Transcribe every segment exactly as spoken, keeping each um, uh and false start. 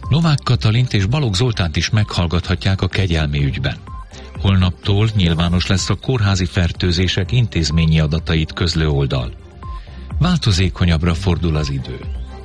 Novák Katalint és Balogh Zoltánt is meghallgathatják a kegyelmi ügyben. Holnaptól nyilvános lesz a kórházi fertőzések intézményi adatait közlő oldal. Változékonyabbra fordul az idő.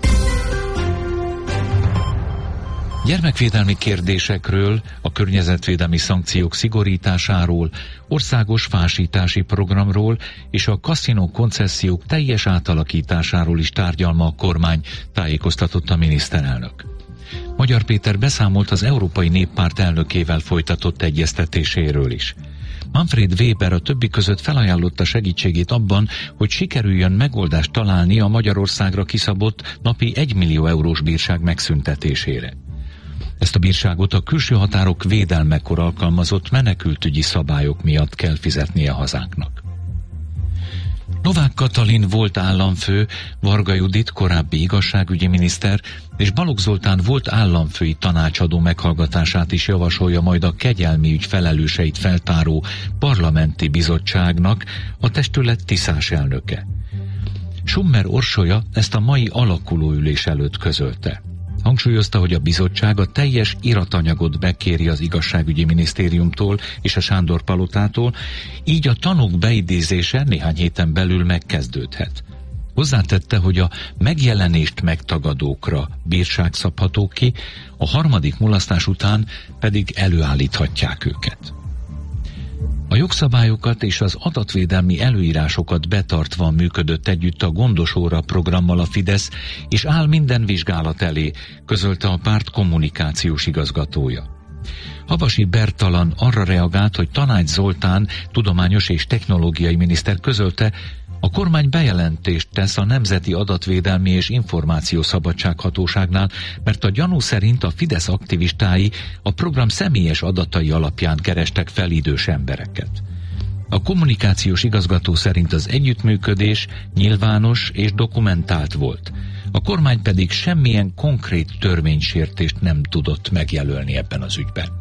Gyermekvédelmi kérdésekről, a környezetvédelmi szankciók szigorításáról, országos fásítási programról és a kaszinó koncesziók teljes átalakításáról is tárgyal ma a kormány, tájékoztatott a miniszterelnök. Magyar Péter beszámolt az Európai Néppárt elnökével folytatott egyeztetéséről is. Manfred Weber a többi között felajánlotta segítségét abban, hogy sikerüljön megoldást találni a Magyarországra kiszabott napi egymillió eurós bírság megszüntetésére. Ezt a bírságot a külső határok védelmekor alkalmazott menekültügyi szabályok miatt kell fizetnie hazánknak. Novák Katalin volt államfő, Varga Judit korábbi igazságügyi miniszter és Balogh Zoltán volt államfői tanácsadó meghallgatását is javasolja majd a kegyelmi ügy felelőseit feltáró parlamenti bizottságnak a testület tiszás elnöke. Summer Orsolya ezt a mai alakulóülés előtt közölte. Hangsúlyozta, hogy a bizottság a teljes iratanyagot bekéri az igazságügyi minisztériumtól és a Sándor palotától, így a tanúk beidézése néhány héten belül megkezdődhet. Hozzátette, hogy a megjelenést megtagadókra bírság szabható ki, a harmadik mulasztás után pedig előállíthatják őket. A jogszabályokat és az adatvédelmi előírásokat betartva működött együtt a Gondos óra programmal a Fidesz, és áll minden vizsgálat elé, közölte a párt kommunikációs igazgatója. Havasi Bertalan arra reagált, hogy Tanács Zoltán, tudományos és technológiai miniszter közölte, a kormány bejelentést tesz a Nemzeti Adatvédelmi és Információszabadsághatóságnál, mert a gyanú szerint a Fidesz aktivistái a program személyes adatai alapján kerestek fel idős embereket. A kommunikációs igazgató szerint az együttműködés nyilvános és dokumentált volt. A kormány pedig semmilyen konkrét törvénysértést nem tudott megjelölni ebben az ügyben.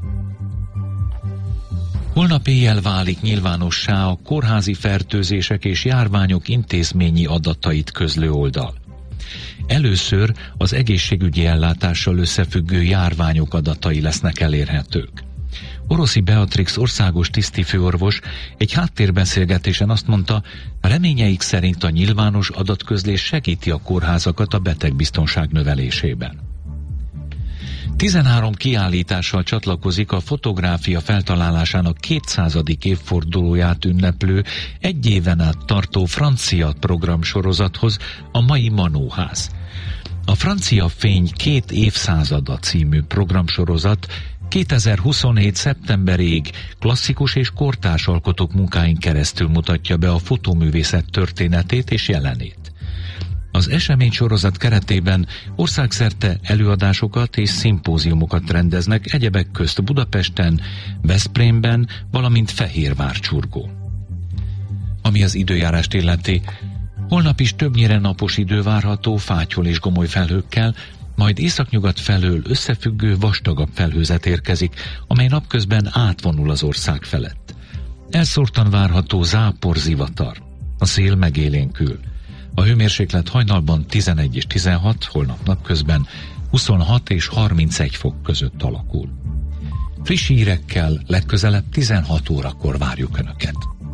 Holnap éjjel válik nyilvánossá a kórházi fertőzések és járványok intézményi adatait közlő oldal. Először az egészségügyi ellátással összefüggő járványok adatai lesznek elérhetők. Oroszi Beatrix országos tisztifőorvos egy háttérbeszélgetésen azt mondta, reményeik szerint a nyilvános adatközlés segíti a kórházakat a betegbiztonság növelésében. tizenhárom kiállítással csatlakozik a fotográfia feltalálásának kétszázadik évfordulóját ünneplő, egy éven át tartó francia programsorozathoz a mai Manóház. A Francia Fény két évszázada című programsorozat kétezer-huszonhét szeptemberig klasszikus és kortárs alkotók munkáin keresztül mutatja be a fotóművészet történetét és jelenét. Az eseménysorozat keretében országszerte előadásokat és szimpóziumokat rendeznek, egyebek közt Budapesten, Veszprémben, valamint Fehérvárcsurgón. Ami az időjárást illeti, holnap is többnyire napos idő várható, fátyol és gomoly felhőkkel, majd északnyugat felől összefüggő vastagabb felhőzet érkezik, amely napközben átvonul az ország felett. Elszórtan várható zápor, zivatar. A szél megélénkül. A hőmérséklet hajnalban tizenegy és tizenhat, holnap napközben huszonhat és harmincegy fok között alakul. Friss hírekkel legközelebb tizenhat órakor várjuk Önöket.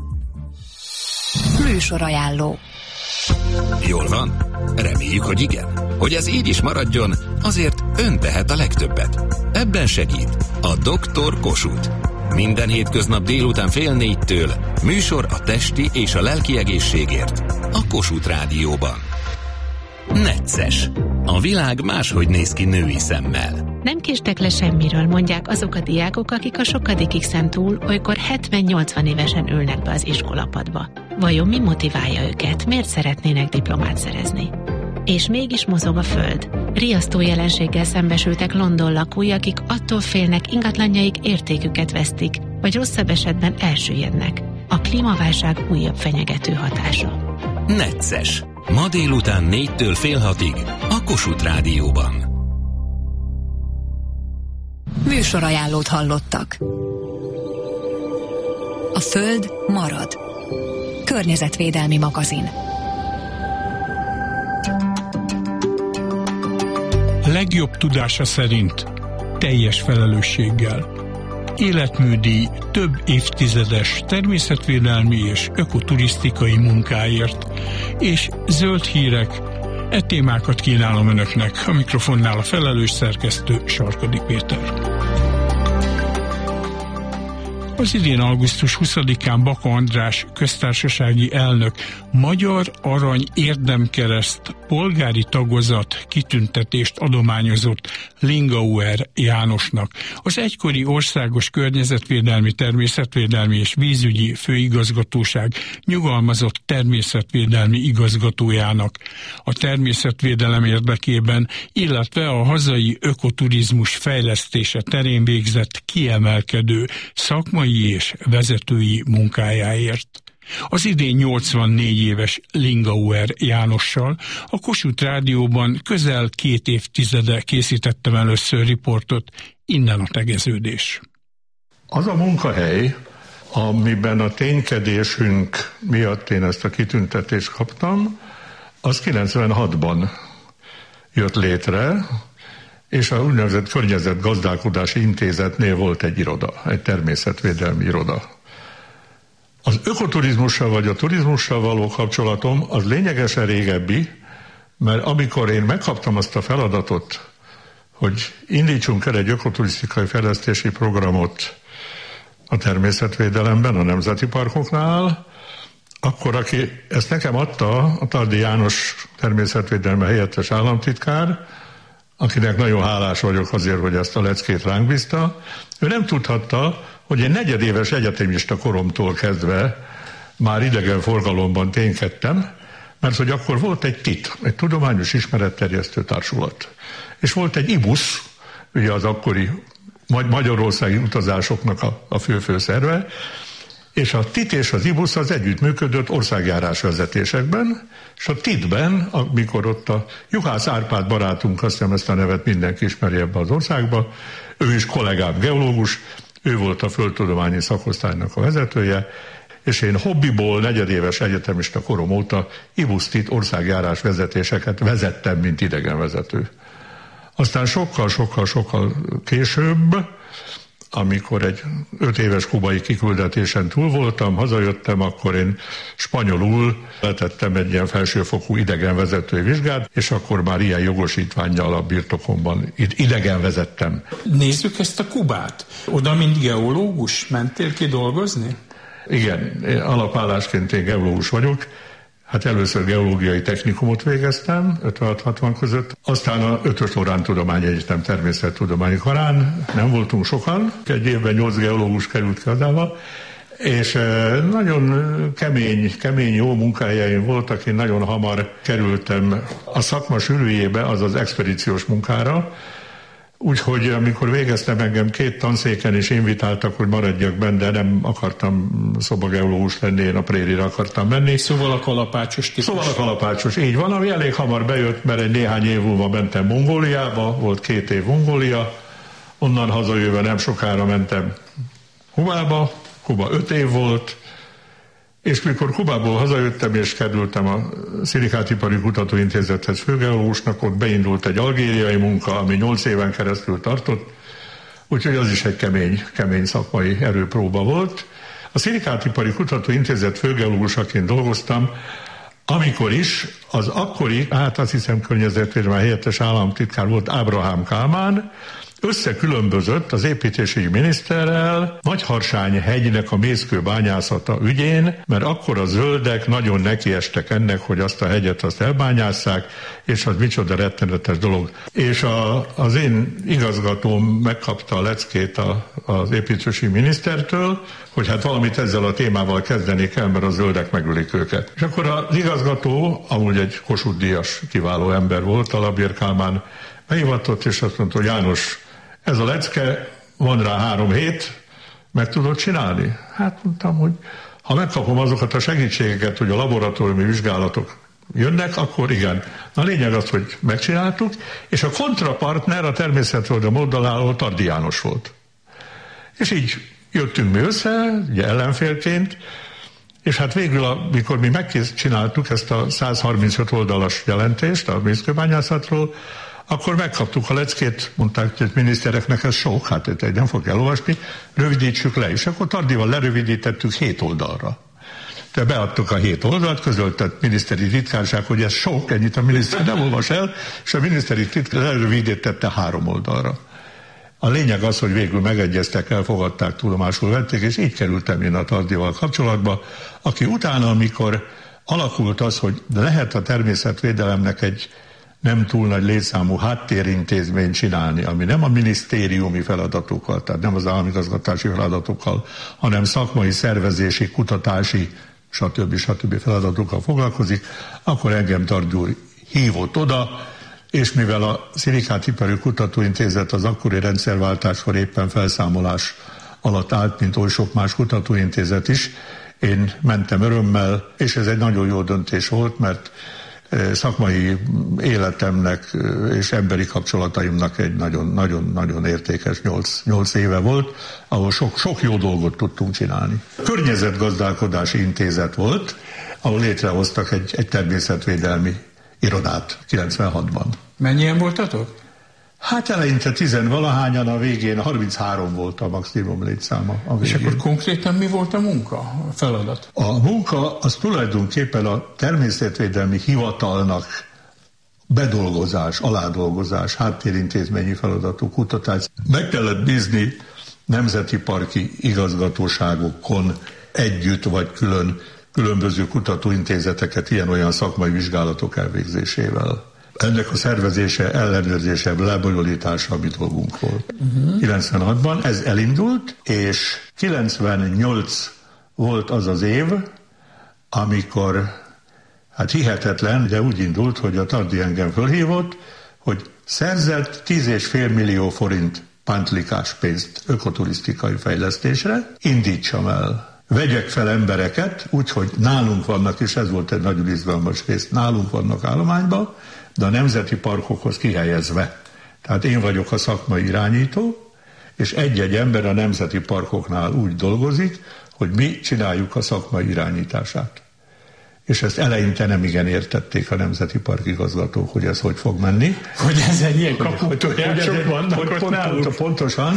Műsorajánló. Jól van? Reméljük, hogy igen. Hogy ez így is maradjon, azért ön tehet a legtöbbet. Ebben segít a doktor Kossuth. Minden hétköznap délután fél négytől műsor a testi és a lelki egészségért a Kossuth Rádióban. Necces. A világ máshogy néz ki női szemmel. Nem késtek le semmiről, mondják azok a diákok, akik a sokadik X-en túl olykor hetven-nyolcvan évesen ülnek be az iskolapadba. Vajon mi motiválja őket? Miért szeretnének diplomát szerezni? És mégis mozog a föld. Riasztó jelenséggel szembesültek London lakói, akik attól félnek, ingatlanjaik értéküket vesztik, vagy rosszabb esetben elsüllyednek. A klímaválság újabb fenyegető hatása. Necces. Ma délután négytől fél hatig a Kossuth Rádióban. Műsorajánlót hallottak. A Föld marad. Környezetvédelmi magazin. legjobb tudása szerint teljes felelősséggel. Életműdíj több évtizedes természetvédelmi és ökoturisztikai munkáért, és zöld hírek, e témákat kínálom önöknek, a mikrofonnál a felelős szerkesztő Sarkadi Péter. Az idén augusztus huszadikán Baka András köztársasági elnök Magyar Arany Érdemkereszt polgári tagozat kitüntetést adományozott Lingauer Jánosnak, az egykori Országos Környezetvédelmi, Természetvédelmi és Vízügyi Főigazgatóság nyugalmazott természetvédelmi igazgatójának. A természetvédelem érdekében, illetve a hazai ökoturizmus fejlesztése terén végzett kiemelkedő szakmai és vezetői munkájáért. Az idén nyolcvannégy éves Lingauer Jánossal a Kossuth Rádióban közel két évtizede készítettem először riportot, innen a tegeződés. Az a munkahely, amiben a ténykedésünk miatt én ezt a kitüntetést kaptam, az kilencvenhatban jött létre, és a úgynevezett Környezetgazdálkodási Intézetnél volt egy iroda, egy természetvédelmi iroda. Az ökoturizmussal vagy a turizmussal való kapcsolatom az lényegesen régebbi, mert amikor én megkaptam azt a feladatot, hogy indítsunk el egy ökoturisztikai fejlesztési programot a természetvédelemben, a nemzeti parkoknál, akkor aki ezt nekem adta, a Tardi János természetvédelmi helyettes államtitkár, akinek nagyon hálás vagyok azért, hogy ezt a leckét ránk bízta, ő nem tudhatta, hogy én negyedéves egyetemista koromtól kezdve már idegenforgalomban ténykedtem, mert hogy akkor volt egy TIT, egy Tudományos Ismeretterjesztő Társulat. És volt egy IBUSZ, ugye az akkori magyarországi utazásoknak a, a fő-fő szerve, és a TIT és az IBUSZ az együttműködött országjárás vezetésekben, és a TIT-ben, amikor ott a Juhász Árpád barátunk, azt hiszem ezt a nevet mindenki ismeri ebbe az országba, ő is kollégám geológus, ő volt a földtudományi szakosztálynak a vezetője, és én hobbiból negyedéves egyetemista korom óta IBUSZ-TIT országjárás vezetéseket vezettem, mint idegenvezető. Aztán sokkal-sokkal-sokkal később, amikor egy öt éves kubai kiküldetésen túl voltam, hazajöttem, akkor én spanyolul letettem egy ilyen felsőfokú idegenvezetői vizsgát, és akkor már ilyen jogosítvánnyal a birtokomban idegenvezettem. Nézzük ezt a Kubát. Oda, mint geológus mentél ki dolgozni? Igen, alapállásként én geológus vagyok. Hát először geológiai technikumot végeztem, ötvenhat-hatvan között, aztán a Ötös Loránd Tudományegyetem természettudományi karán, nem voltunk sokan, egy évben nyolc geológus került ki adába, és nagyon kemény, kemény jó munkahelyeim voltak, én nagyon hamar kerültem a szakma sűrűjébe, azaz expedíciós munkára, úgyhogy amikor végeztem, engem két tanszéken is invitáltak, hogy maradjak benne, de nem akartam szobageológus lenni, én a prérire akartam menni. Szóval a kalapácsos típus. Szóval a kalapácsos, így van, ami elég hamar bejött, mert egy néhány év múlva mentem Mongóliába, volt két év Mongólia, onnan hazajöve nem sokára mentem Kubába, Kuba öt év volt, és mikor Kubából hazajöttem és kerültem a Szilikátipari Kutatóintézethez főgeológusnak, ott beindult egy algériai munka, ami nyolc éven keresztül tartott, úgyhogy az is egy kemény, kemény szakmai erőpróba volt. A Szilikátipari Kutatóintézet főgeológusaként dolgoztam, amikor is az akkori, hát azt hiszem környezetvédelmi helyettes államtitkár volt Ábrahám Kálmán, összekülönbözött az építési miniszterrel Nagyharsány hegynek a mészkőbányászata ügyén, mert akkor a zöldek nagyon nekiestek ennek, hogy azt a hegyet azt elbányásszák, és az micsoda rettenetes dolog. És a, az én igazgatóm megkapta a leckét a, az építési minisztertől, hogy hát valamit ezzel a témával kezdeni kell, mert a zöldek megölik őket. És akkor az igazgató, amúgy egy Kossuth-díjas kiváló ember volt, a Labér Kálmán meghivatott, és azt mondta, hogy János, ez a lecke, van rá három hét, meg tudod csinálni? Hát mondtam, hogy ha megkapom azokat a segítségeket, hogy a laboratóriumi vizsgálatok jönnek, akkor igen. Na a lényeg az, hogy megcsináltuk, és a kontrapartner a természetvédelem oldaláló Tardi János volt. És így jöttünk mi össze, ugye ellenfélként, és hát végül, amikor mi megcsináltuk ezt a száz harmincöt oldalas jelentést a mészkőbányászatról, Akkor megkaptuk a leckét, mondták, hogy minisztereknek ez sok, hát egy nem fog elolvasni, rövidítsük le, és akkor Tardival lerövidítettük hét oldalra. De beadtuk a hét oldalt, közöltett miniszteri titkárság, hogy ez sok, ennyit a miniszter nem olvas el, és a miniszteri titkárság lerövidítette három oldalra. A lényeg az, hogy végül megegyeztek, elfogadták, tudomásul vették, és így kerültem én a Tardival kapcsolatba, aki utána, amikor alakult az, hogy lehet a természetvédelemnek egy nem túl nagy létszámú háttérintézményt csinálni, ami nem a minisztériumi feladatokkal, tehát nem az államigazgatási feladatokkal, hanem szakmai, szervezési, kutatási, stb. stb. Feladatokkal foglalkozik, akkor engem Tardi úr hívott oda, és mivel a Szilikátiparú Kutatóintézet az akkori rendszerváltáskor éppen felszámolás alatt állt, mint oly sok más kutatóintézet is, én mentem örömmel, és ez egy nagyon jó döntés volt, mert szakmai életemnek és emberi kapcsolataimnak egy nagyon-nagyon értékes nyolc éve volt, ahol sok, sok jó dolgot tudtunk csinálni. Környezetgazdálkodási intézet volt, ahol létrehoztak egy, egy természetvédelmi irodát kilencvenhatban. Mennyien voltatok? Hát eleinte tizenvalahányan, a végén harminchárom volt a maximum létszáma. A és akkor konkrétan mi volt a munka, a feladat? A munka az tulajdonképpen a természetvédelmi hivatalnak bedolgozás, aládolgozás, háttérintézményi feladatú kutatás. Meg kellett bízni nemzeti parki igazgatóságokon együtt vagy külön különböző kutatóintézeteket ilyen-olyan szakmai vizsgálatok elvégzésével. Ennek a szervezése, ellenőrzése, lebonyolítása, mi dolgunk volt. Uh-huh. kilencvenhatban ez elindult, és kilencvennyolc volt az az év, amikor, hát hihetetlen, de úgy indult, hogy a Tardi engem fölhívott, hogy szerzett tíz és fél millió forint pántlikás pénzt ökoturisztikai fejlesztésre, indítsam el. Vegyek fel embereket, úgyhogy nálunk vannak, és ez volt egy nagyon izgalmas rész, nálunk vannak állományban, de a nemzeti parkokhoz kihelyezve. Tehát én vagyok a szakmai irányító, és egy-egy ember a nemzeti parkoknál úgy dolgozik, hogy mi csináljuk a szakmai irányítását. És ezt eleinte nem igen értették a nemzeti parkigazgatók, hogy ez hogy fog menni. Hogy ez egy ilyen kaputojások vannak hogy ott pont, náluk. Pontosan,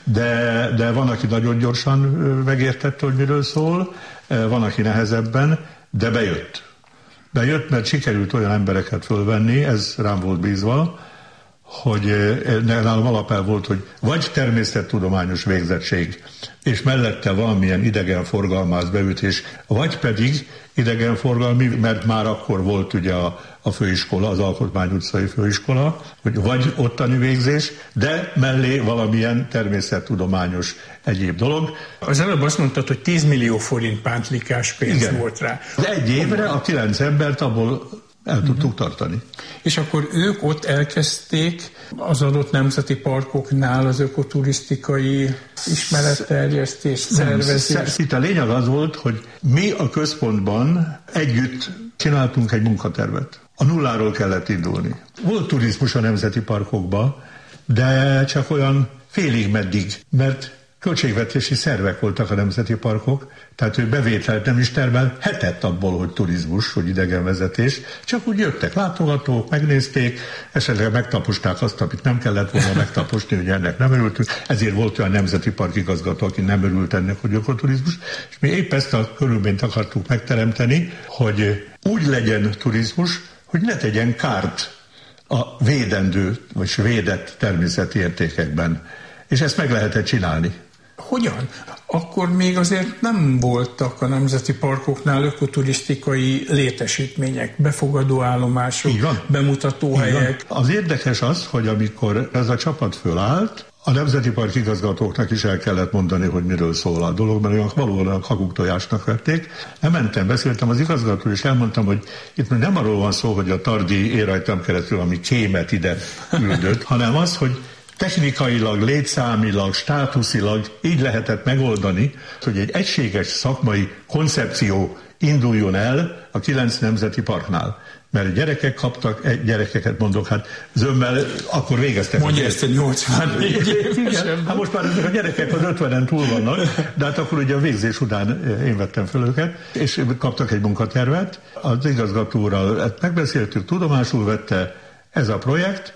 de, de van, aki nagyon gyorsan megértette, hogy miről szól, van, aki nehezebben, de bejött. Bejött, mert sikerült olyan embereket fölvenni, ez rám volt bízva, hogy nálam alapelv volt, hogy vagy természettudományos végzettség, és mellette valamilyen idegenforgalmász beütés, vagy pedig idegenforgalmi, mert már akkor volt ugye a, a főiskola, az Alkotmány utcai főiskola, hogy vagy ottani végzés, de mellé valamilyen természettudományos egyéb dolog. Az előbb azt mondtad, hogy tíz millió forint pántlikás pénz Igen. volt rá. De egy évre a kilenc embert abból el tudtuk uh-huh. tartani. És akkor ők ott elkezdték az adott nemzeti parkoknál az ökoturisztikai ismeretterjesztést, szervezést. Itt a lényeg az volt, hogy mi a központban együtt csináltunk egy munkatervet. A nulláról kellett indulni. Volt turizmus a nemzeti parkokban, de csak olyan félig meddig, mert költségvetési szervek voltak a nemzeti parkok, tehát ő bevételt nem is termel, hetett abból, hogy turizmus, hogy idegenvezetés, csak úgy jöttek látogatók, megnézték, esetleg megtaposták azt, amit nem kellett volna megtaposni, hogy ennek nem örültünk, ezért volt olyan nemzeti parkigazgató, aki nem örült ennek, hogy ökoturizmus, és mi épp ezt a körülményt akartuk megteremteni, hogy úgy legyen turizmus, hogy ne tegyen kárt a védendő, vagy védett természeti értékekben. És ezt meg lehetett csinálni. Hogyan? Akkor még azért nem voltak a nemzeti parkoknál ökoturisztikai létesítmények, befogadó állomások, bemutatóhelyek. Az érdekes az, hogy amikor ez a csapat fölállt, a nemzeti park igazgatóknak is el kellett mondani, hogy miről szól a dolog, mert olyan valóban hakuktojásnak vették. Lementem, beszéltem az igazgató, és elmondtam, hogy itt nem arról van szó, hogy a Tardi én rajtam keresztül, ami kémet ide küldött, hanem az, hogy technikailag, létszámilag, státuszilag így lehetett megoldani, hogy egy egységes szakmai koncepció induljon el a kilenc nemzeti parknál. Mert gyerekek kaptak, gyerekeket mondok, hát zömmel akkor végeztek. Mondja ezt egy nyolcvannégy évesen. Hát most már ezek a gyerekek az ötvenen túl vannak, de hát akkor ugye a végzés után én vettem fel őket, és kaptak egy munkatervet. Az igazgatóral megbeszéltük, tudomásul vette ez a projekt,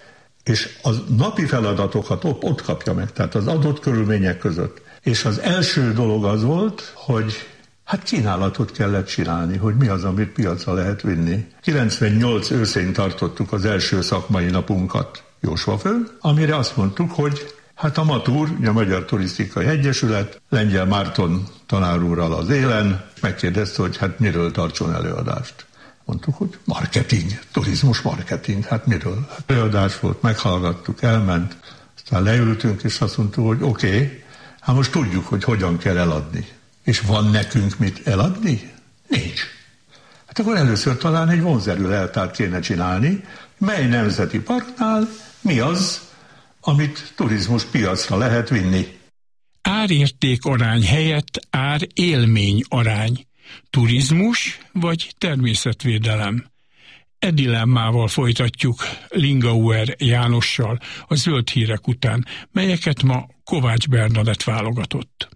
és a napi feladatokat ott, ott kapja meg, tehát az adott körülmények között. És az első dolog az volt, hogy hát kínálatot kellett csinálni, hogy mi az, amit piacra lehet vinni. kilencvennyolc őszén tartottuk az első szakmai napunkat Jósvaföld, amire azt mondtuk, hogy hát a Matúr, a Magyar Turisztikai Egyesület, Lengyel Márton tanár úrral az élen megkérdezte, hogy hát miről tartson előadást. Mondtuk, hogy marketing, turizmus marketing, hát miről? Hát előadás volt, meghallgattuk, elment, aztán leültünk, és azt mondtuk, hogy oké, okay, hát most tudjuk, hogy hogyan kell eladni. És van nekünk mit eladni? Nincs. Hát akkor először talán egy vonzerű leltárt kéne csinálni, mely nemzeti parknál mi az, amit turizmus piacra lehet vinni. Árérték arány helyett ár-élmény arány. Turizmus vagy természetvédelem? E dilemmával folytatjuk Lingauer Jánossal a zöld hírek után, melyeket ma Kovács Bernadett válogatott.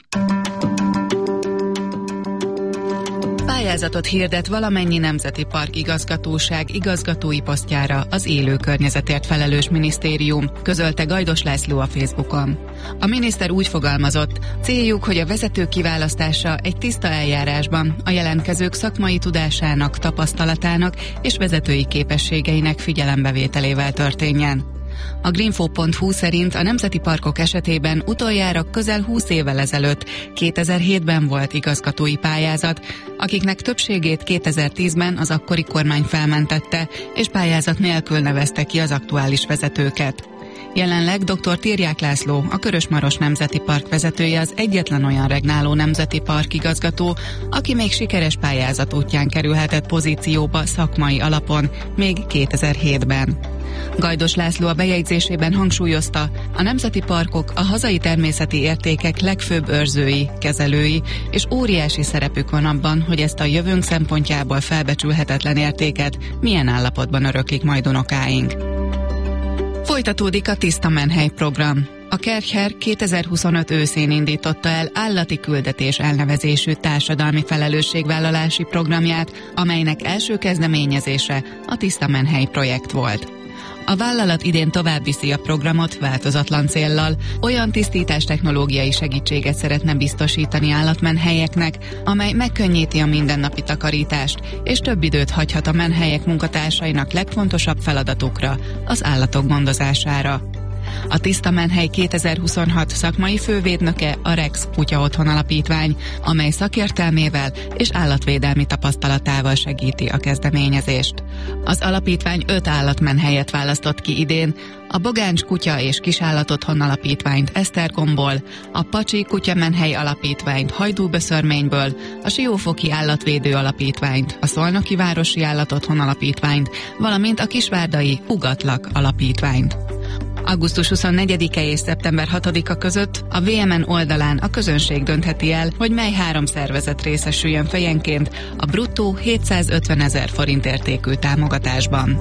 Pályázatot hirdet valamennyi nemzeti park igazgatóság igazgatói posztjára az élő környezetért felelős minisztérium, közölte Gajdos László a Facebookon. A miniszter úgy fogalmazott, céljuk, hogy a vezetők kiválasztása egy tiszta eljárásban a jelentkezők szakmai tudásának, tapasztalatának és vezetői képességeinek figyelembevételével történjen. A greenfo pont hu szerint a nemzeti parkok esetében utoljára közel húsz évvel ezelőtt, kétezer-hétben volt igazgatói pályázat, akiknek többségét kétezer-tízben az akkori kormány felmentette, és pályázat nélkül nevezte ki az aktuális vezetőket. Jelenleg dr. Tirják László, a Körös-Maros Nemzeti Park vezetője az egyetlen olyan regnáló nemzeti park igazgató, aki még sikeres pályázat útján kerülhetett pozícióba szakmai alapon, még kétezer-hétben. Gajdos László a bejegyzésében hangsúlyozta, a nemzeti parkok a hazai természeti értékek legfőbb őrzői, kezelői, és óriási szerepük van abban, hogy ezt a jövőnk szempontjából felbecsülhetetlen értéket milyen állapotban öröklik majd unokáink. Folytatódik a Tiszta Menhely program. A Kercher kétezer-huszonöt őszén indította el állati küldetés elnevezésű társadalmi felelősségvállalási programját, amelynek első kezdeményezése a Tiszta Menhely projekt volt. A vállalat idén tovább viszi a programot változatlan céllal, olyan tisztítás technológiai segítséget szeretne biztosítani állatmenhelyeknek, amely megkönnyíti a mindennapi takarítást, és több időt hagyhat a menhelyek munkatársainak legfontosabb feladatukra, az állatok gondozására. A Tiszta Menhely kétezer-huszonhat szakmai fővédnöke a Rex Kutya Otthon Alapítvány, amely szakértelmével és állatvédelmi tapasztalatával segíti a kezdeményezést. Az alapítvány öt állatmenhelyet választott ki idén, a Bogáncs Kutya és Kisállatotthon Alapítványt Esztergomból, a Pacsi Kutyamenhely Alapítványt Hajdúböszörményből, a Siófoki Állatvédő Alapítványt, a Szolnoki Városi Állatotthon Alapítványt, valamint a Kisvárdai Ugatlak Alapítványt. augusztus huszonnegyedike és szeptember hatodika között a vé em en oldalán a közönség döntheti el, hogy mely három szervezet részesüljön fejenként a bruttó hétszázötvenezer forint értékű támogatásban.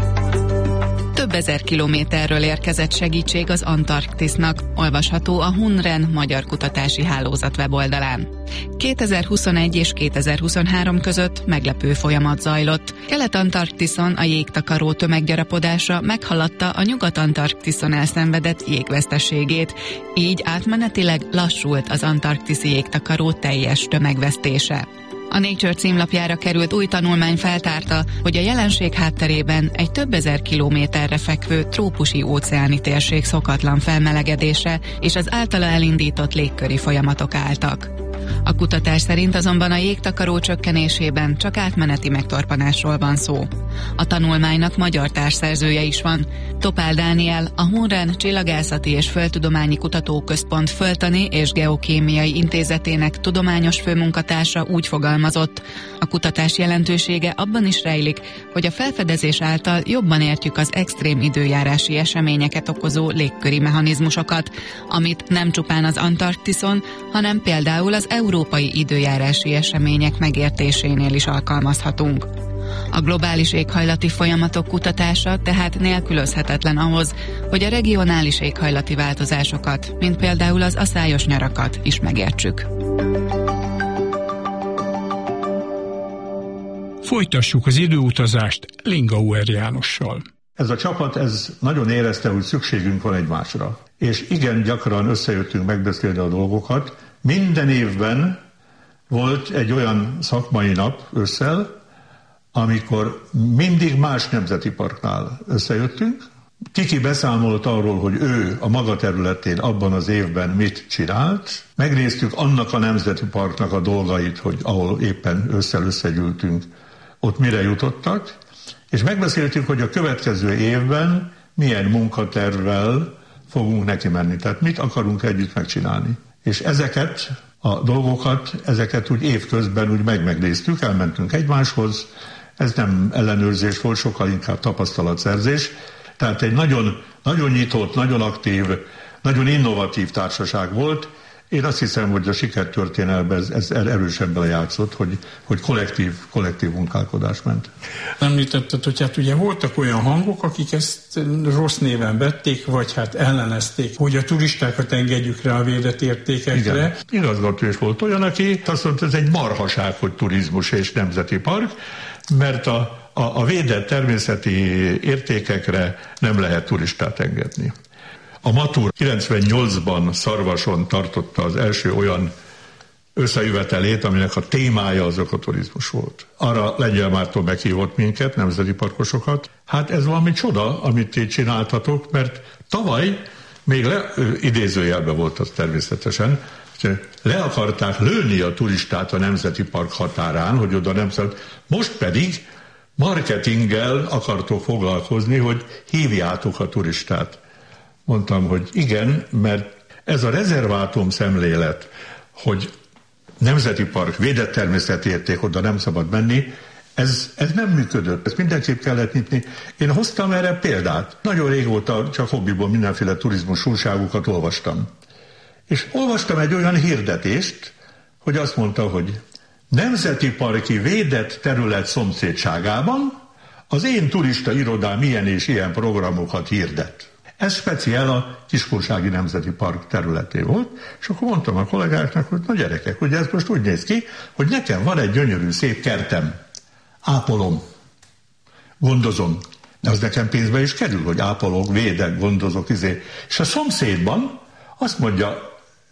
Több ezer kilométerről érkezett segítség az Antarktisznak, olvasható a Hunren Magyar Kutatási Hálózat weboldalán. kétezer-huszonegy és kétezer-huszonhárom között meglepő folyamat zajlott. Kelet-Antarktiszon a jégtakaró tömeggyarapodása meghaladta a Nyugat-Antarktiszon elszenvedett jégveszteségét, így átmenetileg lassult az antarktiszi jégtakaró teljes tömegvesztése. A Nature címlapjára került új tanulmány feltárta, hogy a jelenség hátterében egy több ezer kilométerre fekvő trópusi óceáni térség szokatlan felmelegedése és az általa elindított légköri folyamatok álltak. A kutatás szerint azonban a jégtakaró csökkenésében csak átmeneti megtorpanásról van szó. A tanulmánynak magyar társszerzője is van. Topál Dániel, a Hunren Csillagászati és Földtudományi Kutatóközpont Földtani és Geokémiai Intézetének tudományos főmunkatársa úgy fogalmazott, a kutatás jelentősége abban is rejlik, hogy a felfedezés által jobban értjük az extrém időjárási eseményeket okozó légköri mechanizmusokat, amit nem csupán az Antarktiszon, hanem például az európai időjárási események megértésénél is alkalmazhatunk. A globális éghajlati folyamatok kutatása tehát nélkülözhetetlen ahhoz, hogy a regionális éghajlati változásokat, mint például az aszályos nyarakat is megértsük. Folytassuk az időutazást Lingauer Jánossal. Ez a csapat ez nagyon érezte, hogy szükségünk van egymásra. És igen, gyakran összejöttünk megbeszélni a dolgokat. Minden évben volt egy olyan szakmai nap ősszel, amikor mindig más nemzeti parknál összejöttünk. Kiki beszámolt arról, hogy ő a maga területén abban az évben mit csinált. Megnéztük annak a nemzeti parknak a dolgait, hogy ahol éppen ősszel összegyűltünk, ott mire jutottak, és megbeszéltük, hogy a következő évben milyen munkatervvel fogunk neki menni, tehát mit akarunk együtt megcsinálni. És ezeket a dolgokat, ezeket úgy évközben úgy meg-megnéztük, elmentünk egymáshoz, ez nem ellenőrzés volt, sokkal inkább tapasztalatszerzés, tehát egy nagyon, nagyon nyitott, nagyon aktív, nagyon innovatív társaság volt. Én azt hiszem, hogy a sikertörténelben ez, ez erősebben játszott, hogy, hogy kollektív, kollektív munkálkodás ment. Említetted, hogy hát ugye voltak olyan hangok, akik ezt rossz néven vették, vagy hát ellenezték, hogy a turistákat engedjük rá a védett értékekre. Igen. Igazgató is volt olyan, aki azt mondta, ez egy marhaság, hogy turizmus és nemzeti park, mert a, a, a védett természeti értékekre nem lehet turistát engedni. A Matur kilencvennyolcban Szarvason tartotta az első olyan összejövetelét, aminek a témája az ökoturizmus volt. Arra Lengyel Márton meghívott minket, nemzeti parkosokat. Hát ez valami csoda, amit így csináltatok, mert tavaly még le, idézőjelben volt az természetesen, le akarták lőni a turistát a nemzeti park határán, hogy oda nem szállt. Most pedig marketinggel akartok foglalkozni, hogy hívjátok a turistát. Mondtam, hogy igen, mert ez a rezervátum szemlélet, hogy nemzeti park, védett természeti érték, oda nem szabad menni, ez, ez nem működött, ezt mindenképp kellett nyitni. Én hoztam erre példát. Nagyon régóta csak hobbiból mindenféle turizmus újságokat olvastam. És olvastam egy olyan hirdetést, hogy azt mondta, hogy nemzeti parki védett terület szomszédságában az én turista irodám ilyen és ilyen programokat hirdet. Ez speciál a Kiskunsági Nemzeti Park területé volt, és akkor mondtam a kollégáknak, hogy na gyerekek, ugye ez most úgy néz ki, hogy nekem van egy gyönyörű szép kertem, ápolom, gondozom, de az nekem pénzbe is kerül, hogy ápolok, védek, gondozok, izé. És a szomszédban azt mondja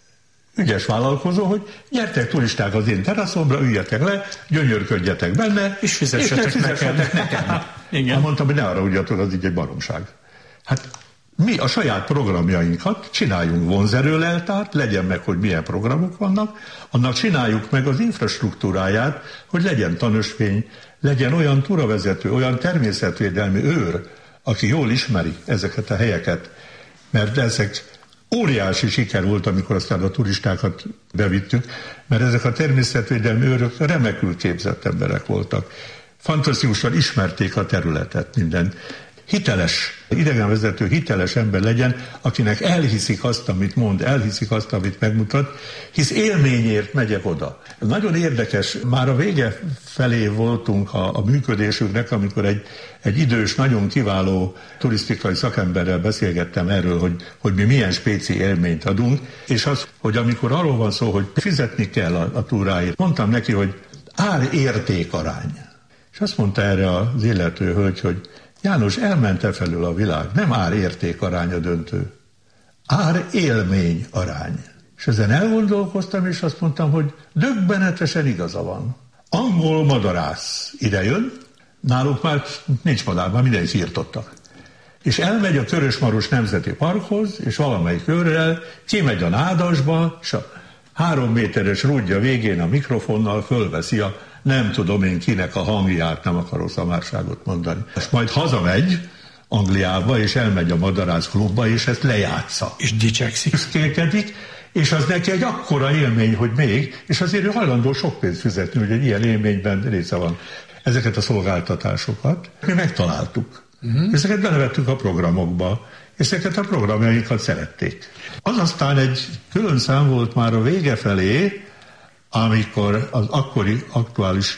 ügyes vállalkozó, hogy gyertek turisták az én teraszomra, üljetek le, gyönyörködjetek benne, és fizessetek, és fizessetek nekem. nekem. Igen. Hát mondtam, hogy ne arra ugyatok, az így egy baromság. Hát mi a saját programjainkat csináljunk vonzerőleltárt, legyen meg, hogy milyen programok vannak, annak csináljuk meg az infrastruktúráját, hogy legyen tanösvény, legyen olyan túravezető, olyan természetvédelmi őr, aki jól ismeri ezeket a helyeket, mert ezek óriási siker volt, amikor aztán a turistákat bevittük, mert ezek a természetvédelmi őrök remekül képzett emberek voltak. Fantasztikusan ismerték a területet, minden. Hiteles, idegenvezető hiteles ember legyen, akinek elhiszik azt, amit mond, elhiszik azt, amit megmutat, hisz élményért megyek oda. Nagyon érdekes, már a vége felé voltunk a, a működésünknek, amikor egy, egy idős, nagyon kiváló turisztikai szakemberrel beszélgettem erről, hogy, hogy mi milyen spéci élményt adunk, és az, hogy amikor arról van szó, hogy fizetni kell a, a túráért, mondtam neki, hogy ár-érték arány. És azt mondta erre az illető hölgy, hogy János, elment-e felül a világ, nem ár-érték arány a döntő, ár-élmény arány. És ezen elgondolkoztam, és azt mondtam, hogy döbbenetesen igaza van. Angol madarász idejön, náluk már nincs madár, már mindenki írtottak. És elmegy a Körösmaros Nemzeti Parkhoz, és valamelyik őrrel kimegy a nádasba, és a három méteres rúdja végén a mikrofonnal fölveszi a nem tudom én kinek a hangját, nem akarok szamárságot mondani. És majd hazamegy Angliába, és elmegy a madarász klubba, és ezt lejátsza. És dicsekszik. Szkélkedik, és az neki egy akkora élmény, hogy még, és azért ő hajlandó sok pénzt fizetni, hogy egy ilyen élményben része van. Ezeket a szolgáltatásokat mi megtaláltuk. Uh-huh. Ezeket belevettük a programokba, és ezeket a programjainkat szerették. Az aztán egy külön szám volt már a vége felé, amikor az akkori aktuális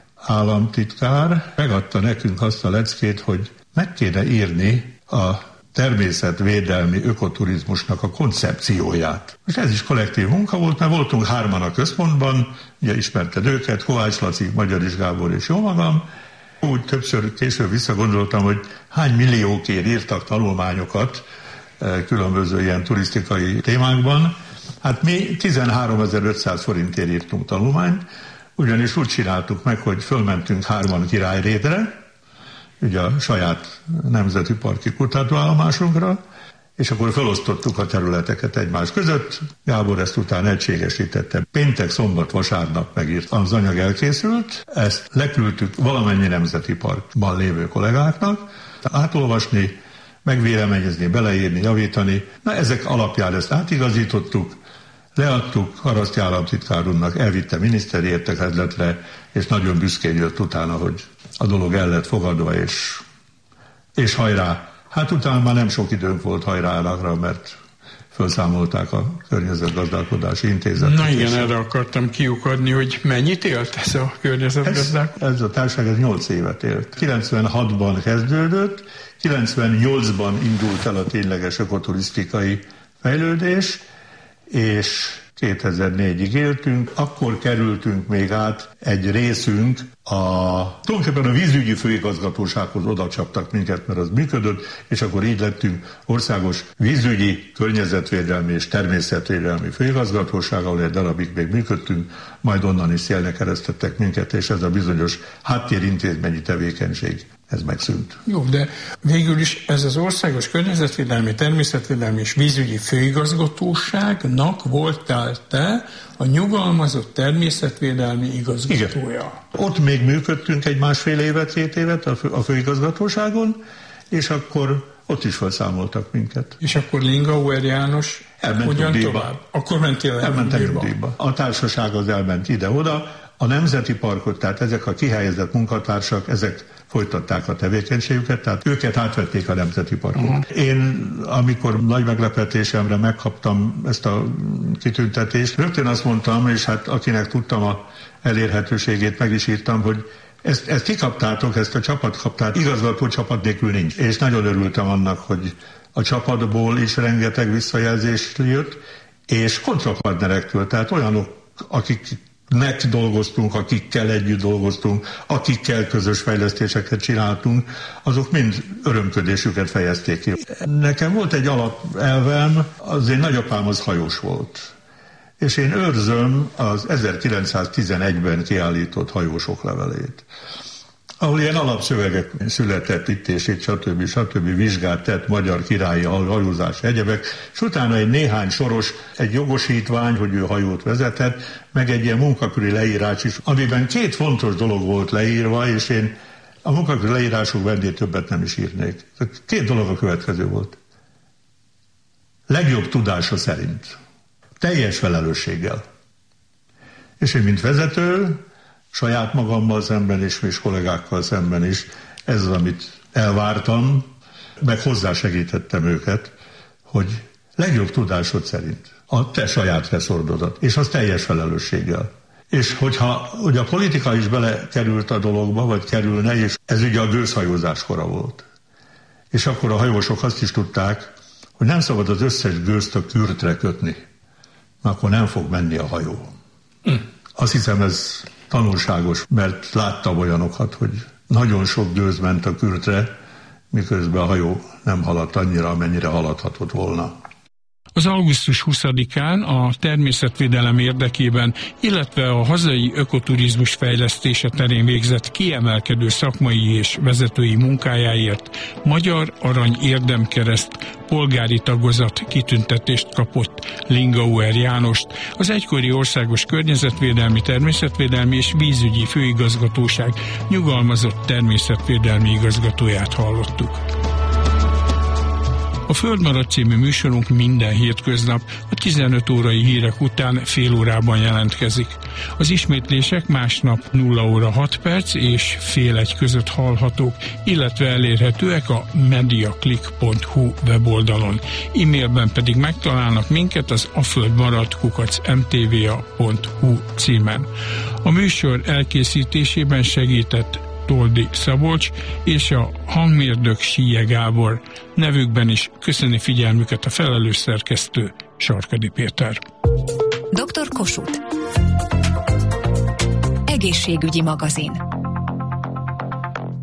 államtitkár megadta nekünk azt a leckét, hogy meg kéne írni a természetvédelmi ökoturizmusnak a koncepcióját. És ez is kollektív munka volt, mert voltunk hárman a központban, ugye ismerted őket, Kovács Laci, Magyarics Gábor és jó magam, Úgy többször később visszagondoltam, hogy hány milliókért írtak tanulmányokat különböző ilyen turisztikai témákban. Hát mi tizenháromezer-ötszáz forintért írtunk tanulmányt, ugyanis úgy csináltuk meg, hogy fölmentünk hárman Királyrédre, ugye a saját nemzeti parki kutatóállomásunkra, és akkor felosztottuk a területeket egymás között. Gábor ezt utána egységesítette. Péntek, szombat, vasárnap megírt. Az anyag elkészült, ezt leküldtük valamennyi nemzeti parkban lévő kollégáknak, átolvasni, megvéleményezni, beleírni, javítani. Na ezek alapján ezt átigazítottuk, leadtuk, Haraszti államtitkár úrnak, elvitte miniszteri értekezletre, és nagyon büszkén jött utána, hogy a dolog el lett fogadva, és, és hajrá. Hát utána már nem sok időnk volt hajrára, mert felszámolták a Környezetgazdálkodási Intézetet. Na igen, erre akartam kiukadni, hogy mennyit élt ez a környezetgazdálkodás? Ez, ez a társaság ez nyolc évet élt. kilencvenhatban kezdődött, kilencvennyolcban indult el a tényleges ökoturisztikai fejlődés, és kétezer-négyig éltünk, akkor kerültünk még át egy részünk, a, tulajdonképpen a vízügyi főigazgatósághoz oda csaptak minket, mert az működött, és akkor így lettünk országos vízügyi, környezetvédelmi és természetvédelmi főigazgatóság, ahol egy darabig még működtünk, majd onnan is szélnek keresztettek minket, és ez a bizonyos háttérintézményi tevékenység, ez megszűnt. Jó, de végül is ez az országos környezetvédelmi, természetvédelmi és vízügyi főigazgatóságnak voltál te a nyugalmazott természetvédelmi igazgatója. Igen. Ott még működtünk egy másfél évet, két évet a, fő, a főigazgatóságon, és akkor ott is felszámoltak minket. És akkor Lingauer János hogyan tovább? Akkor mentél el Elmentem nyugdíjba. A társaság az elment ide-oda, a nemzeti parkot, tehát ezek a kihelyezett munkatársak, ezek folytatták a tevékenységüket, tehát őket átvették a nemzeti parkot. Uh-huh. Én, amikor nagy meglepetésemre megkaptam ezt a kitüntetést, rögtön azt mondtam, és hát akinek tudtam a elérhetőségét, meg is írtam, hogy ezt, ezt kikaptátok, ezt a csapat kaptát, igazgató csapat nélkül nincs. És nagyon örültem annak, hogy a csapatból is rengeteg visszajelzés jött, és kontrapartnerektől, tehát olyanok, akik nek dolgoztunk, akikkel együtt dolgoztunk, akikkel közös fejlesztéseket csináltunk, azok mind örömködésüket fejezték ki. Nekem volt egy alapelvem, az én nagyapám az hajós volt. És én őrzöm az ezerkilencszáztizenegyben kiállított hajósok levelét, ahol ilyen alapszövegek született itt és itt, stb. stb. Vizsgát tett, magyar királyi hajózás, egyebek, és utána egy néhány soros, egy jogosítvány, hogy ő hajót vezetett, meg egy ilyen munkaköri leírás is, amiben két fontos dolog volt leírva, és én a munkaköri leírások vendé többet nem is írnék. Két dolog a következő volt. Legjobb tudása szerint. Teljes felelősséggel. És én, mint vezető, saját magammal szemben is, és kollégákkal szemben is, ez az, amit elvártam, meg hozzásegítettem őket, hogy legjobb tudásod szerint a te saját reszordodat, és az teljes felelősséggel. És hogyha ugye a politika is belekerült a dologba, vagy kerülne, és ez ugye a gőzhajózás kora volt. És akkor a hajósok azt is tudták, hogy nem szabad az összes gőzt a kürtre kötni, mert akkor nem fog menni a hajó. Hm. Azt hiszem, ez tanulságos, mert láttam olyanokat, hogy nagyon sok gőz ment a kürtre, miközben a hajó nem haladt annyira, amennyire haladhatott volna. Az augusztus huszadikán a természetvédelem érdekében, illetve a hazai ökoturizmus fejlesztése terén végzett kiemelkedő szakmai és vezetői munkájáért Magyar Arany Érdemkereszt polgári tagozat kitüntetést kapott Lingauer Jánost, az egykori Országos Környezetvédelmi, Természetvédelmi és Vízügyi Főigazgatóság nyugalmazott természetvédelmi igazgatóját hallottuk. A Földmarad című műsorunk minden hétköznap a tizenöt órai hírek után fél órában jelentkezik. Az ismétlések másnap nulla óra hat perc és fél egy között hallhatók, illetve elérhetőek a mediaclick pont hu weboldalon. E-mailben pedig megtalálnak minket az aföldmarad kukac em té vé á pont hu címen. A műsor elkészítésében segített Toldi Szabolcs és a hangmérdök Síje Gábor. Nevükben is köszöni figyelmüket a felelős szerkesztő, Sarkadi Péter. doktor Kossuth. Egészségügyi magazin.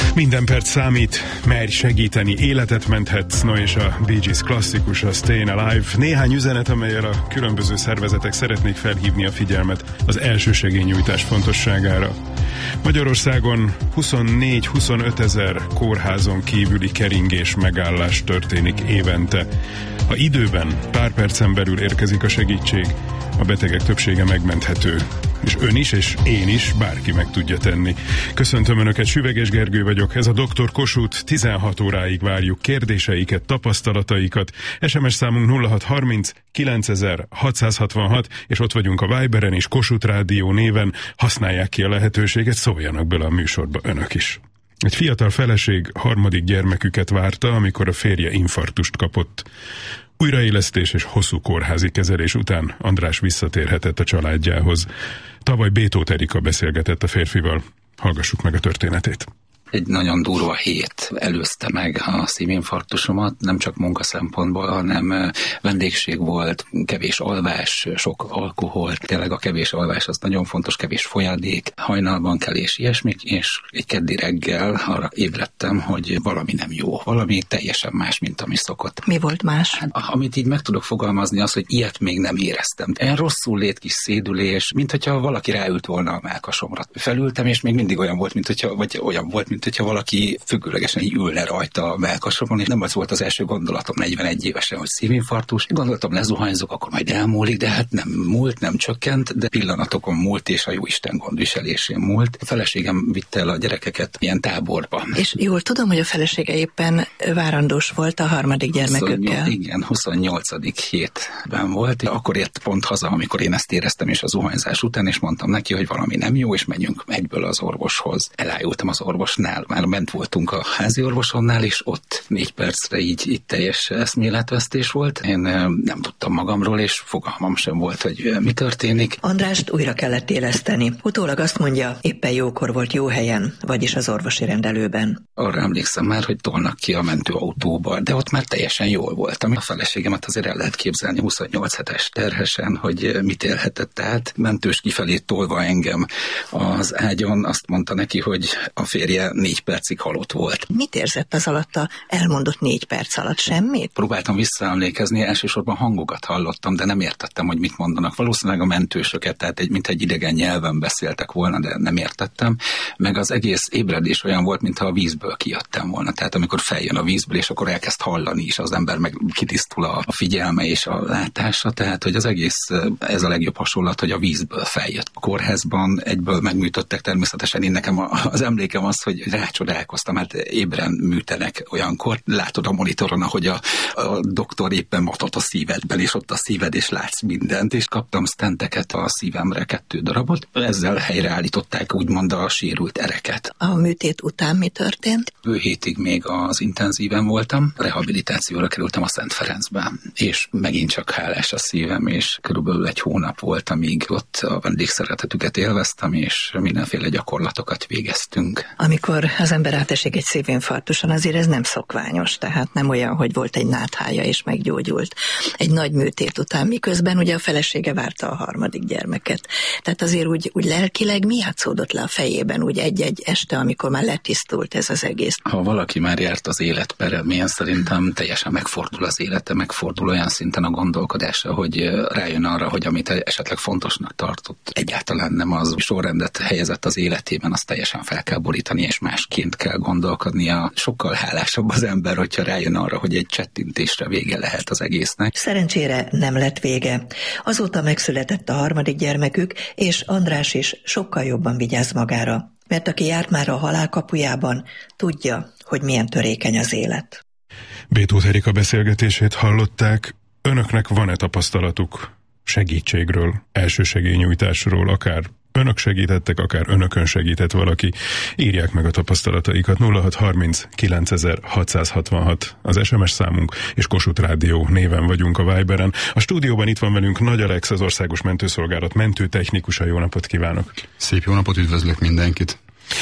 Minden perc számít, merj segíteni, életet menthetsz, no és a Bee Gees klasszikus, a Stayin' Alive. Néhány üzenet, amellyel a különböző szervezetek szeretnék felhívni a figyelmet az elsősegélynyújtás fontosságára. Magyarországon huszonnégy-huszonöt ezer kórházon kívüli keringés megállás történik évente. Ha időben, pár percen belül érkezik a segítség, a betegek többsége megmenthető. És ön is, és én is, bárki meg tudja tenni. Köszöntöm Önöket, Süveges Gergő vagyok, ez a doktor Kossuth, tizenhat óráig várjuk kérdéseiket, tapasztalataikat. es em es számunk nulla hat harminc kilencezer hatszázhatvanhat, és ott vagyunk a Viberen is, Kossuth Rádió néven. Használják ki a lehetőséget, szóljanak bele a műsorba önök is. Egy fiatal feleség harmadik gyermeküket várta, amikor a férje infarktust kapott. Újraélesztés és hosszú kórházi kezelés után András visszatérhetett a családjához. Tavaly Bétóth Erika beszélgetett a férfival. Hallgassuk meg a történetét. Egy nagyon durva hét előzte meg a szívinfarktusomat, nem csak munka szempontból, hanem vendégség volt, kevés alvás, sok alkohol. Tényleg a kevés alvás az nagyon fontos, kevés folyadék, hajnalban kelés, ilyesmik, és egy keddi reggel arra ébredtem, hogy valami nem jó, valami teljesen más, mint ami szokott. Mi volt más? Hát, amit így meg tudok fogalmazni, az, hogy ilyet még nem éreztem. Ilyen rosszul lét kis szédülés, mint hogyha valaki ráült volna a mellkasomra. Felültem, és még mindig olyan volt, mint hogyha, vagy olyan volt, mint hogyha valaki függőlegesen ülne rajta a mellkasomon, és nem az volt az első gondolatom negyvenegy évesen, hogy szívinfarktus. Gondoltam, lezuhanyzok, akkor majd elmúlik, de hát nem múlt, nem csökkent, de pillanatokon múlt, és a jóisten gondviselésén múlt. A feleségem vitte el a gyerekeket ilyen táborba. És jól tudom, hogy a felesége éppen várandós volt a harmadik gyermekükkel. Igen, huszonnyolcadik hétben volt. Akkor ért pont haza, amikor én ezt éreztem, és a zuhanyzás után, és mondtam neki, hogy valami nem jó, és menjünk egyből az orvoshoz. Elájultam az orvosnál, már ment voltunk a házi orvosomnál, és ott négy percre így, így teljes eszméletvesztés volt. Én nem tudtam magamról, és fogalmam sem volt, hogy mi történik. Andrást újra kellett éleszteni. Utólag azt mondja, éppen jókor volt jó helyen, vagyis az orvosi rendelőben. Arra emlékszem már, hogy tolnak ki a mentőautóba, de ott már teljesen jól voltam. A feleségemet azért el lehet képzelni huszonnyolc hetes terhesen, hogy mit élhetett át. Mentős kifelé tolva engem az ágyon, azt mondta neki, hogy a férje négy percig halott volt. Mit érzett az alatt a elmondott négy perc alatt? Semmit? Próbáltam visszaemlékezni, elsősorban hangokat hallottam, de nem értettem, hogy mit mondanak. Valószínűleg a mentősöket, tehát egy, mint egy idegen nyelven beszéltek volna, de nem értettem. Meg az egész ébredés olyan volt, mintha a vízből kijöttem volna. Tehát amikor feljön a vízből, és akkor elkezd hallani is, az ember meg kitisztul a figyelme és a látása. Tehát, hogy az egész, ez a legjobb hasonlat, hogy a vízből feljött. A kórházban egyből megműtöttek természetesen. Én nekem az emlékem az, hogy rácsodálkoztam, hát ébren műtenek olyankor. Látod a monitoron, ahogy a, a doktor éppen matat a szívedben, és ott a szíved, és látsz mindent, és kaptam stenteket a szívemre, kettő darabot. Ezzel helyreállították úgymond a sérült ereket. A műtét után mi történt? Ő hétig még az intenzíven voltam, rehabilitációra kerültem a Szent Ferencbe, és megint csak hálás a szívem, és körülbelül egy hónap volt, amíg ott a vendégszeretetüket élveztem, és mindenféle gyakorlatokat végeztünk. Amikor az ember átesik egy szívinfarktuson, azért ez nem szokványos, tehát nem olyan, hogy volt egy náthája és meggyógyult egy nagy műtét után, miközben ugye a felesége várta a harmadik gyermeket. Tehát azért úgy, úgy lelkileg mi játszódott le a fejében, úgy egy-egy este, amikor már letisztult ez az egész? Ha valaki már járt az élet peremén, szerintem teljesen megfordul az élete, megfordul olyan szinten a gondolkodása, hogy rájön arra, hogy amit esetleg fontosnak tartott, egyáltalán nem az sorrendet helyezett az életében, azt teljesen fel kell borítani, és másként kell gondolkodnia. Sokkal hálásabb az ember, hogyha rájön arra, hogy egy csettintésre vége lehet az egésznek. Szerencsére nem lett vége. Azóta megszületett a harmadik gyermekük, és András is sokkal jobban vigyáz magára, mert aki járt már a halál kapujában, tudja, hogy milyen törékeny az élet. Bétóth Erika beszélgetését hallották. Önöknek van-e tapasztalatuk segítségről, elsősegélynyújtásról, akár önök segítettek, akár önökön segített valaki? Írják meg a tapasztalataikat. nulla hat harminc kilencezer hatszázhatvanhat az es em es számunk, és Kossuth Rádió néven vagyunk a Viberen. A stúdióban itt van velünk Nagy Alex, az Országos Mentőszolgálat mentőtechnikusa. Jó napot kívánok! Szép jó napot, üdvözlök mindenkit!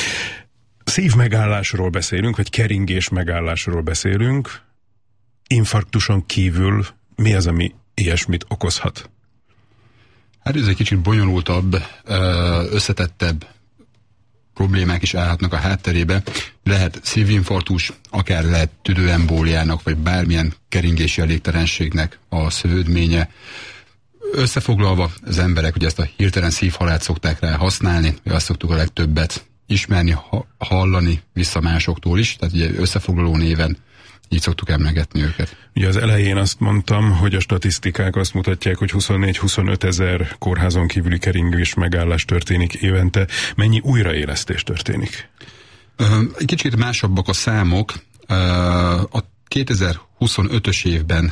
Szívmegállásról beszélünk, vagy keringés megállásról beszélünk. Infarktuson kívül mi az, ami ilyesmit okozhat? Hát ez egy kicsit bonyolultabb, összetettebb problémák is állhatnak a hátterébe. Lehet szívinfarktus, akár lehet tüdőembóliának, vagy bármilyen keringési elégtelenségnek a szövődménye. Összefoglalva az emberek ugye ezt a hirtelen szívhalált szokták rá használni, azt szoktuk a legtöbbet ismerni, ha, hallani vissza másoktól is, tehát ugye összefoglaló néven így szoktuk emlegetni őket. Ugye az elején azt mondtam, hogy a statisztikák azt mutatják, hogy huszonnégy-huszonöt ezer kórházon kívüli keringés megállás történik évente. Mennyi újraélesztés történik? Egy kicsit másabbak a számok. A kétezer-huszonötös évben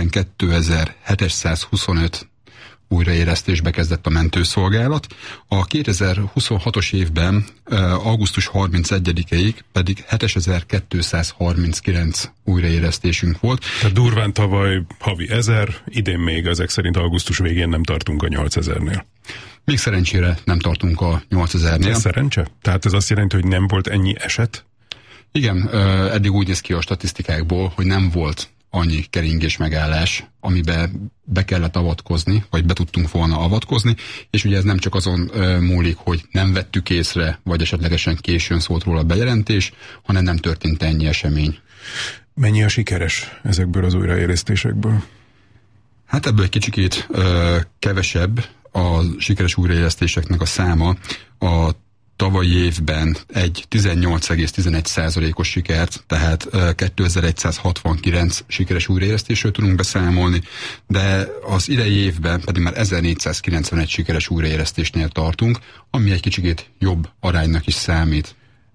tizenkétezer-hétszázhuszonöt újraélesztésbe kezdett a mentőszolgálat. A kétezer-huszonhatos évben, augusztus harmincegyedikéig pedig hétezer-kétszázharminckilenc újraélesztésünk volt. Tehát durván tavaly havi ezer, idén még ezek szerint augusztus végén nem tartunk a nyolcezernél. Még szerencsére nem tartunk a nyolcezernél. Ez szerencse? Tehát ez azt jelenti, hogy nem volt ennyi eset? Igen, eddig úgy néz ki a statisztikákból, hogy nem volt annyi keringés megállás, amiben be kellett avatkozni, vagy be tudtunk volna avatkozni, és ugye ez nem csak azon ö, múlik, hogy nem vettük észre, vagy esetlegesen későn szólt róla a bejelentés, hanem nem történt ennyi esemény. Mennyi a sikeres ezekből az újraélesztésekből? Hát ebből egy kicsikét ö, kevesebb a sikeres újraélesztéseknek a száma. A tavalyi évben egy tizennyolc egész tizenegy százalékos sikert, tehát kétezer-százhatvankilenc sikeres újraélesztésről tudunk beszámolni, de az idei évben pedig már ezernégyszázkilencvenegy sikeres újraélesztésnél tartunk, ami egy kicsikét jobb aránynak is számít.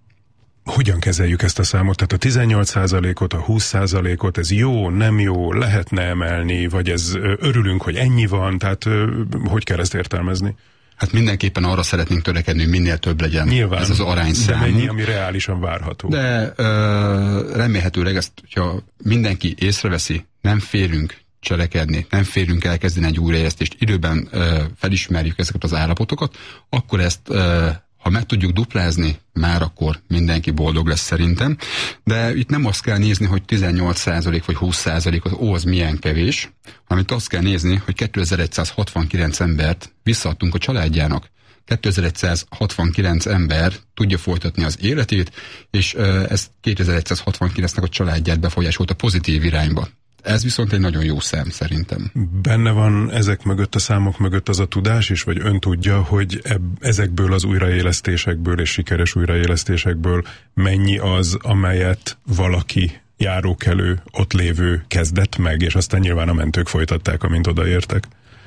Hogyan kezeljük ezt a számot? Tehát a tizennyolc százalékot, a húsz százalékot, ez jó, nem jó, lehetne emelni, vagy ez örülünk, hogy ennyi van, tehát hogy kell ezt értelmezni? Hát mindenképpen arra szeretnénk törekedni, hogy minél több legyen. Nyilván, ez az arányszám. De mennyi, ami reálisan várható? De ö, remélhetőleg ezt, hogyha mindenki észreveszi, nem félünk cselekedni, nem félünk elkezdeni egy újraélesztést, időben ö, felismerjük ezeket az állapotokat, akkor ezt, ö, ha meg tudjuk duplázni, már akkor mindenki boldog lesz szerintem. De itt nem azt kell nézni, hogy tizennyolc százalék vagy húsz százalék az, ó, az milyen kevés, hanem itt azt kell nézni, hogy kétezer-százhatvankilenc embert visszaadtunk a családjának. kétezer-százhatvankilenc ember tudja folytatni az életét, és ez kétezer-százhatvankilencnek a családját befolyásolta pozitív irányba. Ez viszont egy nagyon jó szám szerintem. Benne van ezek mögött, a számok mögött az a tudás is, vagy ön tudja, hogy eb- ezekből az újraélesztésekből és sikeres újraélesztésekből mennyi az, amelyet valaki járókelő, ott lévő kezdett meg, és aztán nyilván a mentők folytatták, amint odaértek?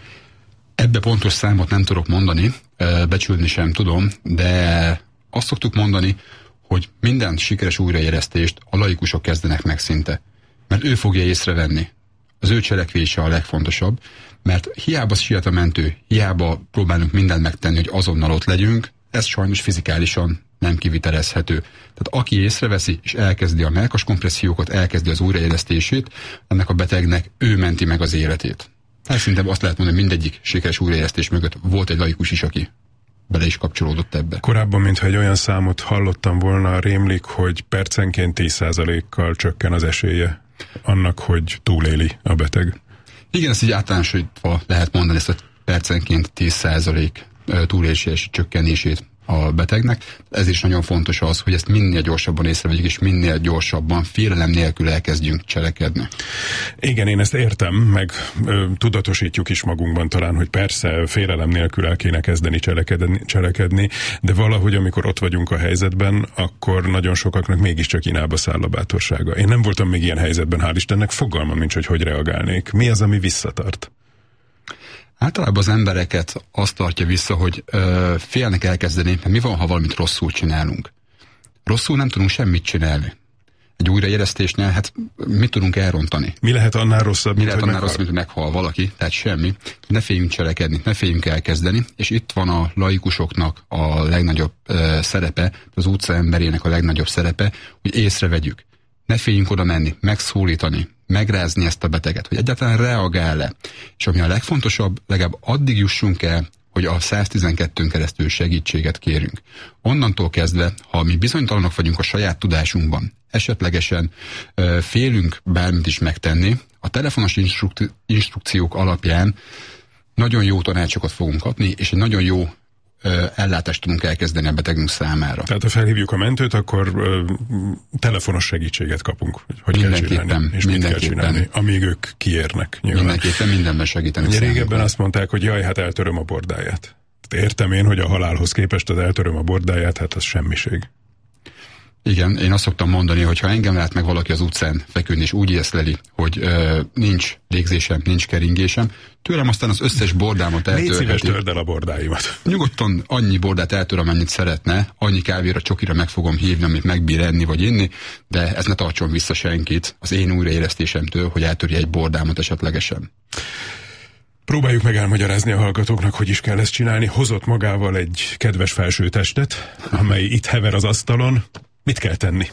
Ebbe pontos számot nem tudok mondani, becsülni sem tudom, de azt szoktuk mondani, hogy minden sikeres újraélesztést a laikusok kezdenek meg szinte. Mert ő fogja észrevenni. Az ő cselekvése a legfontosabb, mert hiába siet a mentő, hiába próbálunk mindent megtenni, hogy azonnal ott legyünk, ez sajnos fizikálisan nem kivitelezhető. Tehát aki észreveszi, és elkezdi a mellkas kompressziókat, elkezdi az újraélesztését, ennek a betegnek ő menti meg az életét. Hát szerintem azt lehet mondani, hogy mindegyik sikeres újraélesztés mögött volt egy laikus is, aki bele is kapcsolódott ebbe. Korábban, mintha egy olyan számot hallottam volna, rémlik, hogy percenként tíz százalékkal csökken az esélye annak, hogy túléli a beteg. Igen, ezt így általánosítva lehet mondani, ezt a percenként tíz százalék túlélési csökkenését a betegnek. Ez is nagyon fontos az, hogy ezt minél gyorsabban észrevegyük, és minél gyorsabban, félelem nélkül elkezdjünk cselekedni. Igen, én ezt értem, meg ö, tudatosítjuk is magunkban talán, hogy persze félelem nélkül el kéne kezdeni cselekedni, cselekedni, de valahogy amikor ott vagyunk a helyzetben, akkor nagyon sokaknak mégiscsak inába száll a bátorsága. Én nem voltam még ilyen helyzetben, hál' Istennek, fogalmam nincs, hogy hogy reagálnék. Mi az, ami visszatart? Általában az embereket azt tartja vissza, hogy ö, félnek elkezdeni, mert mi van, ha valamit rosszul csinálunk? Rosszul nem tudunk semmit csinálni. Egy újraélesztésnél, hát mit tudunk elrontani? Mi lehet annál rosszabb, mi lehet annál rosszabb, mint hogy meghal valaki? Tehát semmi. Ne féljünk cselekedni, ne féljünk elkezdeni, és itt van a laikusoknak a legnagyobb ö, szerepe, az utca emberének a legnagyobb szerepe, hogy észrevegyük. Ne féljünk oda menni, megszólítani, megrázni ezt a beteget, hogy egyáltalán reagál-e. És ami a legfontosabb, legalább addig jussunk el, hogy a száztizenkettőn keresztül segítséget kérünk. Onnantól kezdve, ha mi bizonytalanok vagyunk a saját tudásunkban, esetlegesen ö, félünk bármit is megtenni, a telefonos instruk- instrukciók alapján nagyon jó tanácsokat fogunk kapni, és egy nagyon jó ö, ellátást tudunk elkezdeni a betegünk számára. Tehát ha felhívjuk a mentőt, akkor ö, telefonos segítséget kapunk, hogy kell csinálni, és mit kell csinálni, amíg ők kiérnek. Nyilván. Mindenképpen mindenben segíteni. Ugye régebben azt mondták, hogy jaj, hát eltöröm a bordáját. Értem én, hogy a halálhoz képest az eltöröm a bordáját, hát az semmiség. Igen, én azt szoktam mondani, hogy ha engem lát meg valaki az utcán feküdni, és úgy észleli, hogy ö, nincs légzésem, nincs keringésem, tőlem aztán az összes bordámat eltörheti. Légy szíves, törd el a bordáimat. Nyugodtan annyi bordát eltör, amennyit szeretne, annyi kávéra, csokira meg fogom hívni, amit megbír enni vagy inni, de ez ne tartson vissza senkit az én újraélesztésemtől, hogy eltörje egy bordámat esetlegesen. Próbáljuk meg elmagyarázni a hallgatóknak, hogy is kell ezt csinálni. Hozott magával egy kedves felsőtestet, amely itt hever az asztalon. Mit kell tenni?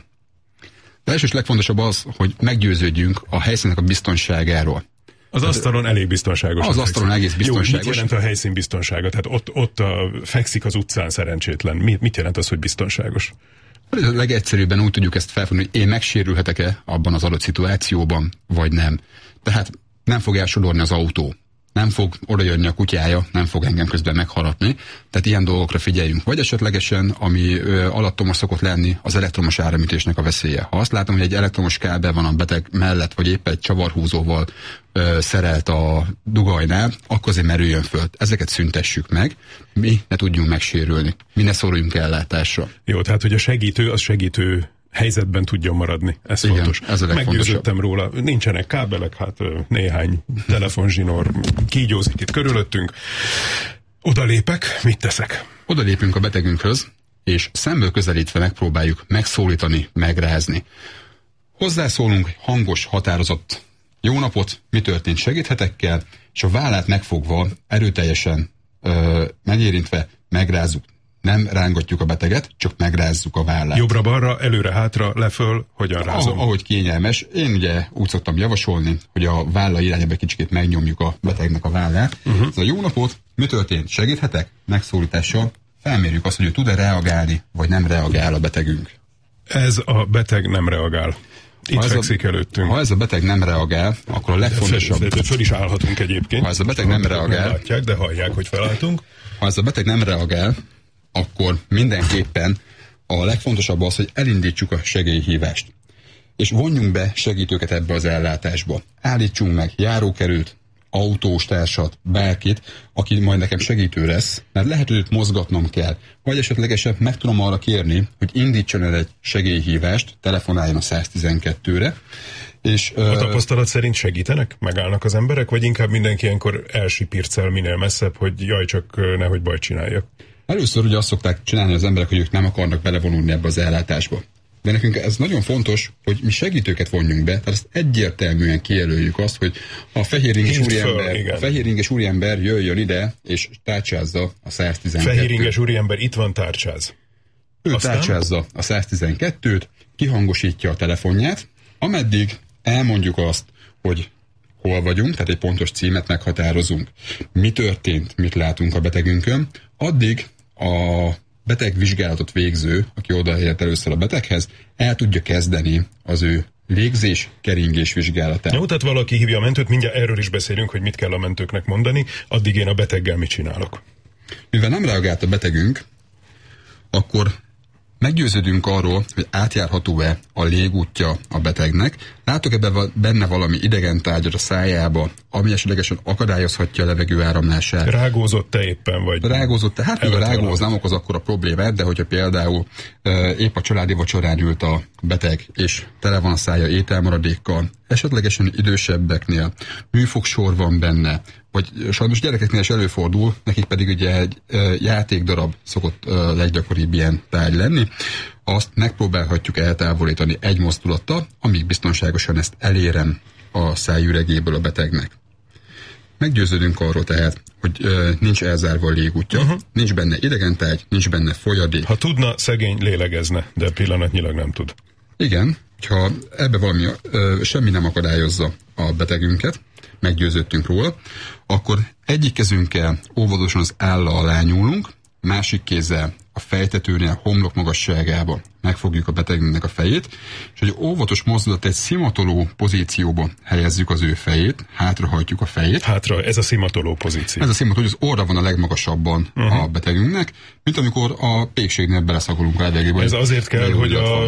De első és legfontosabb az, hogy meggyőződjünk a helyszínnek a biztonságáról. Az asztalon elég biztonságos. Az asztalon egész biztonságos. Jó, mit jelent a helyszín biztonsága? Tehát ott, ott a, fekszik az utcán szerencsétlen. Mi, mit jelent az, hogy biztonságos? A legegyszerűbben úgy tudjuk ezt felfogni, hogy én megsérülhetek-e abban az adott szituációban, vagy nem. Tehát nem fog elsodorni az autó. Nem fog odajönni a kutyája, nem fog engem közben meghaladni. Tehát ilyen dolgokra figyeljünk. Vagy esetlegesen, ami ö, alattomos szokott lenni, az elektromos áramütésnek a veszélye. Ha azt látom, hogy egy elektromos kábel van a beteg mellett, vagy éppen egy csavarhúzóval ö, szerelt a dugajnál, akkor azért merüljön föl. Ezeket szüntessük meg, mi ne tudjunk megsérülni. Mi ne szóruljunk ellátásra. Jó, tehát hogy a segítő, az segítő helyzetben tudjon maradni. Ez igen, fontos. Ez a meggyőződtem róla. Nincsenek kábelek, hát néhány telefonzsinór kígyózik itt körülöttünk. Oda lépek, mit teszek? Oda lépünk a betegünkhöz, és szemből közelítve megpróbáljuk megszólítani, megrázni. Hozzászólunk hangos, határozott jó napot, mi történt, segíthetekkel, és a vállát megfogva, erőteljesen ö, megérintve megrázzuk. Nem rángatjuk a beteget, csak megrázzuk a vállát. Jobbra-balra, előre-hátra, leföl, hogyan rázom? Ah, ahogy kényelmes. Én ugye úgy szoktam javasolni, hogy a válla irányába kicsikét megnyomjuk a betegnek a vállát. Uh-huh. Ez a jó napot, mi történt? Segíthetek? Megszólítással felmérjük azt, hogy ő tud-e reagálni, vagy nem reagál a betegünk. Ez a beteg nem reagál. Itt fekszik a, előttünk. Ha ez a beteg nem reagál, akkor a legfontosabb... De föl, de föl is állhatunk egyébként. Ha ez a beteg nem reagál... Nem látják, de hallják, hogy felálltunk. Ha ez a beteg nem reagál, akkor mindenképpen a legfontosabb az, hogy elindítsuk a segélyhívást. És vonjunk be segítőket ebbe az ellátásba. Állítsunk meg járókerült, autóstársat, bárkit, aki majd nekem segítő lesz, mert lehet, hogy őt mozgatnom kell. Vagy esetlegesen meg tudom arra kérni, hogy indítson el egy segélyhívást, telefonáljon a száztizenkettőre. És, a tapasztalat szerint segítenek? Megállnak az emberek? Vagy inkább mindenki ilyenkor elsipircel minél messzebb, hogy jaj, csak nehogy bajt csináljak? Először ugye azt szokták csinálni az emberek, hogy ők nem akarnak belevonulni ebbe az ellátásba. De nekünk ez nagyon fontos, hogy mi segítőket vonjunk be, tehát ezt egyértelműen kijelöljük azt, hogy a fehéringes úriember, a fehéringes úriember jöjjön ide, és tárcsázza a száztizenkettőt. Fehéringes úriember itt van, tárcsáz. Ő Aztán? tárcsázza a száztizenkettőt, kihangosítja a telefonját, ameddig elmondjuk azt, hogy hol vagyunk, tehát egy pontos címet meghatározunk, mi történt, mit látunk a betegünkön, addig a betegvizsgálatot végző, aki odaért először a beteghez, el tudja kezdeni az ő légzés, keringés vizsgálatát. Jó, tehát valaki hívja a mentőt, mindjárt erről is beszélünk, hogy mit kell a mentőknek mondani, addig én a beteggel mit csinálok. Mivel nem reagált a betegünk, akkor meggyőződünk arról, hogy átjárható-e a légútja a betegnek. Látok-e benne valami idegen tárgyat a szájába, ami esetlegesen akadályozhatja a levegő áramlását? Rágózott-e éppen, vagy? Rágózott-e? Hát, hogy a rágóz nem okoz akkor a problémát, de hogyha például e, épp a családi vacsorán ült a beteg, és tele van a szája ételmaradékkal, esetlegesen idősebbeknél műfogsor van benne, vagy sajnos gyerekeknél is előfordul, nekik pedig ugye egy e, játékdarab szokott e, leggyakoribb ilyen tárgy lenni, azt megpróbálhatjuk eltávolítani egy mozdulattal, amíg biztonságosan ezt elérem a szájüregéből a betegnek. Meggyőződünk arról tehát, hogy ö, nincs elzárva a légútja, uh-huh. nincs benne idegentárgy, nincs benne folyadék. Ha tudna, szegény lélegezne, de pillanatnyilag nem tud. Igen, ha ebbe valami ö, semmi nem akadályozza a betegünket, meggyőződtünk róla, akkor egyik kezünkkel óvatosan az álla alá nyúlunk, másik kézzel a fejtetőnél homlok magasságába megfogjuk a betegünknek a fejét, és egy óvatos mozdulat egy szimatoló pozícióba helyezzük az ő fejét, hátrahajtjuk a fejét. Hátra, ez a szimatoló pozíció. Ez a szimatoló, hogy az orra van a legmagasabban uh-huh. a betegünknek, mint amikor a pékségnél beleszagolunk a levegőbe. Ez azért kell, hogy a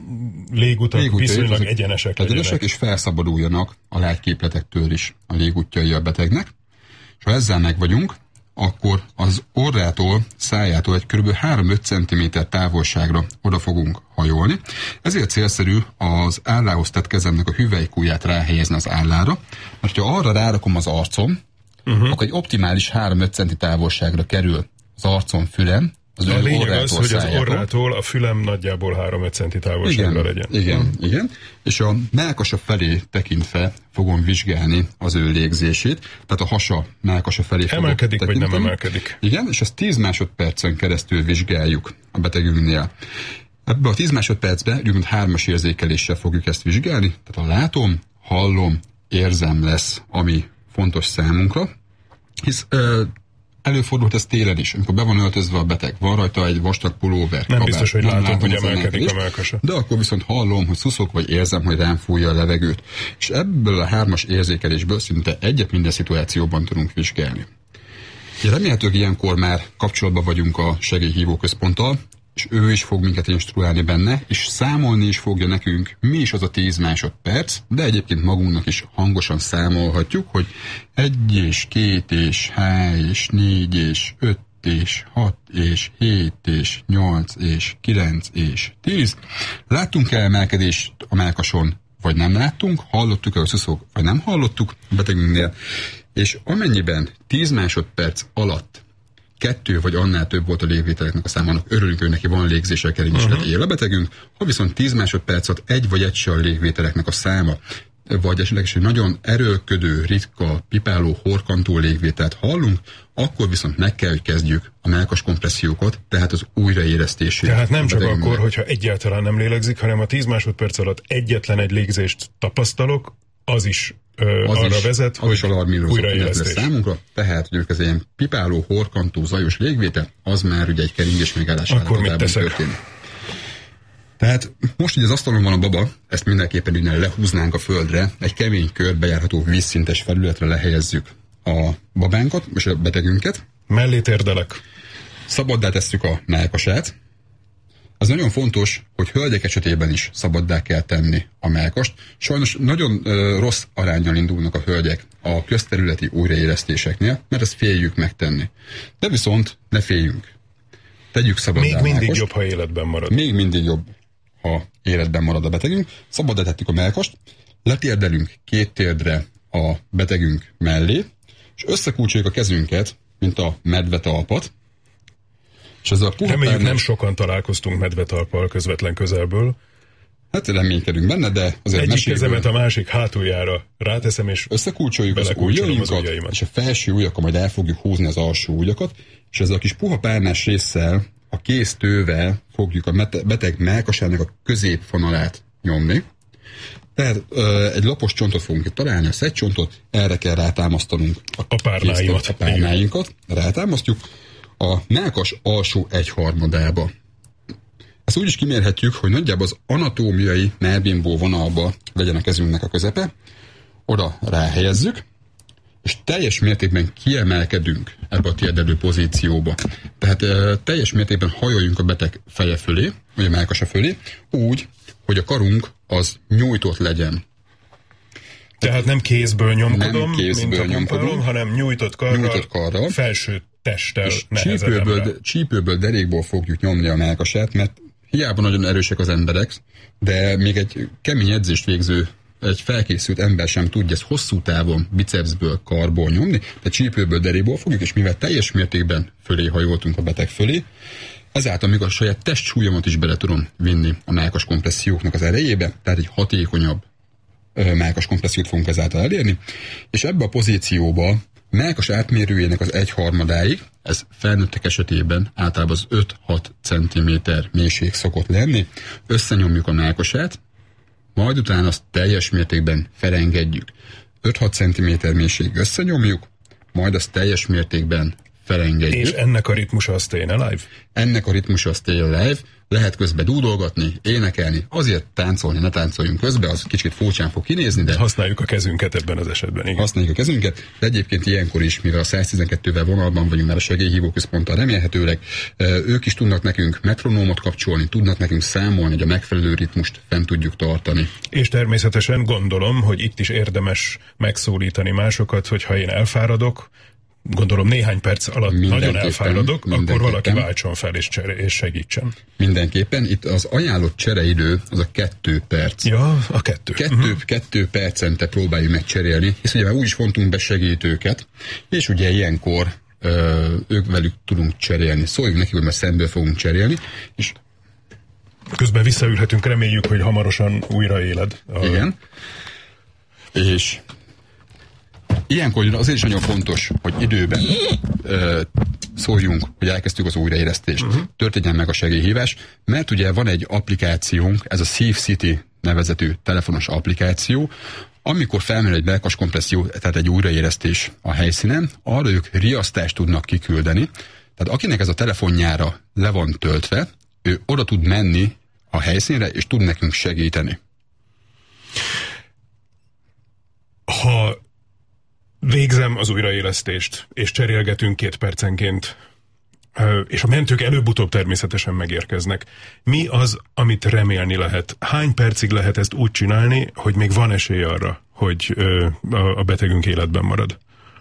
légutak Légutai, viszonylag egyenesek legyenek. Egyenesek, és felszabaduljanak a lágyképletektől is a légútjai a betegnek. És ha ezzel meg vagyunk, akkor az orrától, szájától egy kb. három-öt centiméter távolságra oda fogunk hajolni. Ezért célszerű az állához tett kezemnek a hüvelykujját ráhelyezni az állára, mert ha arra rárakom az arcom, uh-huh. akkor egy optimális három-öt centi távolságra kerül az arcom, fülem, az a lényeg az, hogy az orrától a fülem nagyjából három-öt centi távolságra legyen. Igen, hmm. igen. És a mellkasa felé tekintve fogom vizsgálni az ő légzését, tehát a hasa mellkasa felé fogom emelkedik, tekinteni. Vagy nem emelkedik. Igen, és ezt tíz másodpercen keresztül vizsgáljuk a betegünknél. Ebben a tíz másodpercben úgymond hármas érzékeléssel fogjuk ezt vizsgálni, tehát a látom, hallom, érzem lesz, ami fontos számunkra, hisz ö, előfordult ez télen is, amikor be van öltözve a beteg, van rajta egy vastag pulóver. Nem kabát, biztos, hogy látom, látom hogy emelkedik a mellkasa. De akkor viszont hallom, hogy szuszok, vagy érzem, hogy rám fújja a levegőt. És ebből a hármas érzékelésből szinte egyet minden szituációban tudunk vizsgálni. Remélhetőleg ilyenkor már kapcsolatban vagyunk a segélyhívó központtal, és ő is fog minket instruálni benne, és számolni is fogja nekünk, mi is az a tíz másodperc, de egyébként magunknak is hangosan számolhatjuk, hogy egy és két és há és négy és öt és hat és hét és nyolc és kilenc és tíz. Láttunk-e emelkedést a mellkason, vagy nem láttunk? Hallottuk-e, hogy szuszok, vagy nem hallottuk a betegünknél? És amennyiben tíz másodperc alatt kettő vagy annál több volt a légvételeknek a számának, örülünk, hogy neki van légzéssel keringésre uh-huh. él a betegünk, ha viszont tíz másodperc alatt egy vagy egy se a légvételeknek a száma, vagy esetleg is egy nagyon erőlködő, ritka, pipáló, horkantó légvételt hallunk, akkor viszont meg kell, hogy kezdjük a mellkas kompressziókat, tehát az újraélesztését. Tehát nem csak akkor, hogyha egyáltalán nem lélegzik, hanem a tíz másodperc alatt egyetlen egy légzést tapasztalok, az is ö, az arra is, vezet, az hogy újraélesztés. Számunkra, tehát, hogy ez ilyen pipáló, horkantó, zajos légvétel, az már ugye egy keringés megállás állapotában történik. Tehát most, hogy az asztalon van a baba, ezt mindenképpen ugye lehúznánk a földre, egy kemény kör bejárható vízszintes felületre lehelyezzük a babánkat, és a betegünket. Mellé térdelek. Szabaddá tesszük a mellkasát. Az nagyon fontos, hogy hölgyek esetében is szabaddá kell tenni a mellkast. Sajnos nagyon ö, rossz aránnyal indulnak a hölgyek a közterületi újraélesztéseknél, mert ezt féljük megtenni. De viszont ne féljünk. Tegyük szabaddá Még mindig melkast. Jobb, ha életben marad. Még mindig jobb, ha életben marad a betegünk. Szabaddá tettük a mellkast, letérdelünk két térdre a betegünk mellé, és összekulcsoljuk a kezünket, mint a medvetalpat. És ez a puha Reméljük párnás... nem sokan találkoztunk medvetalppal közvetlen közelből. Hát reménykedünk benne, de azért egyik mesélből... kezemet a másik hátuljára ráteszem, és összekulcsoljuk az ujjainkat, és a felső ujjakkal majd el fogjuk húzni az alsó ujjakat, és ezzel a kis puha párnás résszel, a kéztővel fogjuk a beteg mellkasának a középfonalát nyomni. Tehát ö, egy lapos csontot fogunk itt találni, a szedcsontot, erre kell rátámasztanunk a, a párnáimat. A párnáinkat, rátámasztjuk a mellkas alsó egyharmadába. Ezt úgy is kimérhetjük, hogy nagyjából az anatómiai mellbimbó vonalba legyen a kezünknek a közepe, oda ráhelyezzük, és teljes mértékben kiemelkedünk ebbe a térdelő pozícióba. Tehát e, teljes mértékben hajoljunk a beteg feje fölé, vagy a mellkasa fölé, úgy, hogy a karunk az nyújtott legyen. Tehát nem kézből nyomkodom, nem kézből mint a pumpálom, hanem nyújtott karral, nyújtott karral felső testtel csípőből, csípőből, derékból fogjuk nyomni a mellkasát, mert hiába nagyon erősek az emberek, de még egy kemény edzést végző, egy felkészült ember sem tudja ezt hosszú távon bicepsből, karból nyomni, de csípőből, derékból fogjuk, és mivel teljes mértékben fölé hajoltunk a beteg fölé, ezáltal még a saját testsúlyomat is bele tudom vinni a mellkas kompresszióknak az erejébe, tehát egy hatékonyabb mellkas kompressziót fogunk ezáltal elérni, és ebbe a pozícióba mellkas átmérőjének az egyharmadáig, ez felnőttek esetében általában az öt-hat centiméter mélység szokott lenni, összenyomjuk a mellkasát, majd utána azt teljes mértékben felengedjük. öt-hat centiméter mélység összenyomjuk, majd azt teljes mértékben felengedjük. És ennek a ritmusa a Stayin' Alive? Ennek a ritmusa a Stayin' Alive. Lehet közben dúdolgatni, énekelni, azért táncolni, ne táncoljunk közben, az kicsit furcsán fog kinézni, de... Használjuk a kezünket ebben az esetben, igen. Használjuk a kezünket, de egyébként ilyenkor is, mivel a száztizenkettővel vonalban vagyunk, már a segélyhívóközponttal remélhetőleg, ők is tudnak nekünk metronómot kapcsolni, tudnak nekünk számolni, hogy a megfelelő ritmust fent tudjuk tartani. És természetesen gondolom, hogy itt is érdemes megszólítani másokat, hogyha én elfáradok, gondolom néhány perc alatt nagyon elfáradok, akkor valaki váltson fel és, csere, és segítsen. Mindenképpen. Itt az ajánlott csereidő az a kettő perc. Ja, a kettő. Kettő, uh-huh. kettő percente próbáljuk megcserélni, hisz ugye már úgy is fontunk be segítőket, és ugye ilyenkor ö, ők velük tudunk cserélni. Szóljunk nekik, hogy már szemből fogunk cserélni, és közben visszaülhetünk, reméljük, hogy hamarosan újra éled. A... Igen. És ilyenkor azért is nagyon fontos, hogy időben ö, szóljunk, hogy elkezdtük az újraélesztést. Uh-huh. Történjen meg a segélyhívás, mert ugye van egy applikációnk, ez a Safe City nevezetű telefonos applikáció, amikor felmerül egy belkas kompresszió, tehát egy újraélesztés a helyszínen, arra ők riasztást tudnak kiküldeni. Tehát akinek ez a telefonjára le van töltve, ő oda tud menni a helyszínre, és tud nekünk segíteni. Ha végzem az újraélesztést, és cserélgetünk két percenként, és a mentők előbb-utóbb természetesen megérkeznek. Mi az, amit remélni lehet? Hány percig lehet ezt úgy csinálni, hogy még van esély arra, hogy a betegünk életben marad?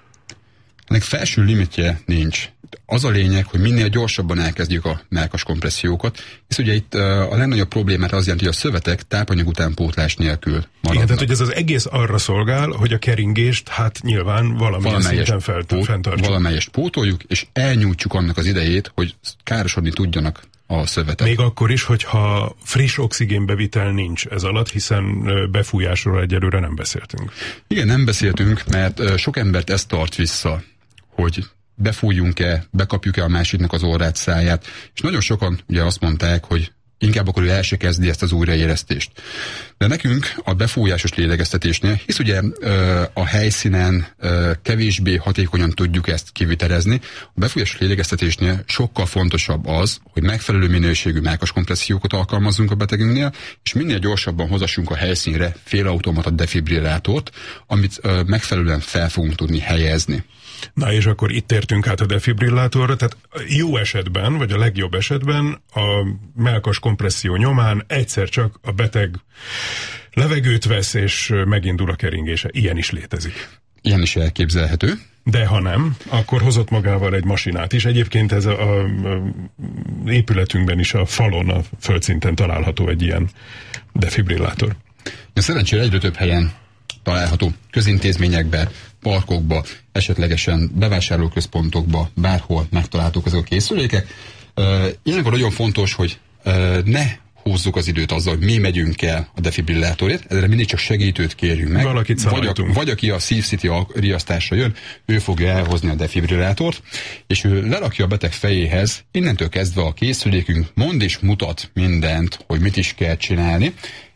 Ennek felső limitje nincs. Az a lényeg, hogy minél gyorsabban elkezdjük a mellkas kompressziókat, és ugye itt a legnagyobb problémát az jelenti, hogy a szövetek tápanyag utánpótlás nélkül maradnak. Igen, tehát hogy ez az egész arra szolgál, hogy a keringést hát nyilván valamilyen szinten fenntartsuk. Valamelyest pótoljuk, és elnyújtjuk annak az idejét, hogy károsodni tudjanak a szövetek. Még akkor is, hogyha friss oxigénbevitel nincs ez alatt, hiszen befújásról egyelőre nem beszéltünk. Igen, nem beszéltünk, mert sok embert ez tart vissza, hogy befújjunk-e, bekapjuk-e a másiknak az orrát, száját, és nagyon sokan ugye azt mondták, hogy inkább akkor ő el se kezdi ezt az újraélesztést. De nekünk a befújásos lélegeztetésnél, hisz ugye a helyszínen kevésbé hatékonyan tudjuk ezt kivitelezni, a befújásos lélegeztetésnél sokkal fontosabb az, hogy megfelelő minőségű mellkas kompressziókat alkalmazzunk a betegünknél, és minél gyorsabban hozassunk a helyszínre félautomata defibrillátort, amit megfelelően fel fogunk tudni helyezni. Na és akkor itt értünk át a defibrillátorra, tehát jó esetben, vagy a legjobb esetben a mellkas kompresszió nyomán egyszer csak a beteg levegőt vesz, és megindul a keringése. Ilyen is létezik. Ilyen is elképzelhető. De ha nem, akkor hozott magával egy masinát is. Egyébként ez a, a, a épületünkben is a falon, a földszinten található egy ilyen defibrillátor. De szerencsére egyre több helyen található, közintézményekben, parkokba, esetlegesen bevásárlóközpontokba, bárhol megtalálhatók ezek a készülékek. Ilyenkor nagyon fontos, hogy ne húzzuk az időt azzal, hogy mi megyünk el a defibrillátorért, ezzel mindig csak segítőt kérjünk meg. Valakit vagy, a, vagy aki a Safe City riasztásra jön, ő fogja elhozni a defibrillátort, és ő lerakja a beteg fejéhez, innentől kezdve a készülékünk mond és mutat mindent, hogy mit is kell csinálni.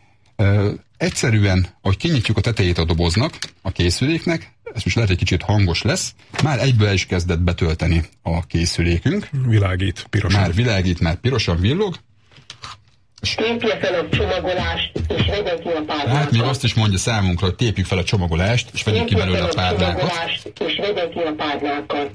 Egyszerűen, ahogy kinyitjuk a tetejét a doboznak, a készüléknek, ez most lehet egy kicsit hangos lesz, már egyből el is kezdett betölteni a készülékünk. Világít, pirosan. Már világít, már pirosan villog. Tépje fel a csomagolást, és vegye ki a párnákat. Hát még azt is mondja számunkra, hogy tépjük fel a csomagolást, és vegyük ki belőle a párnákat. És vegye ki a párnákat.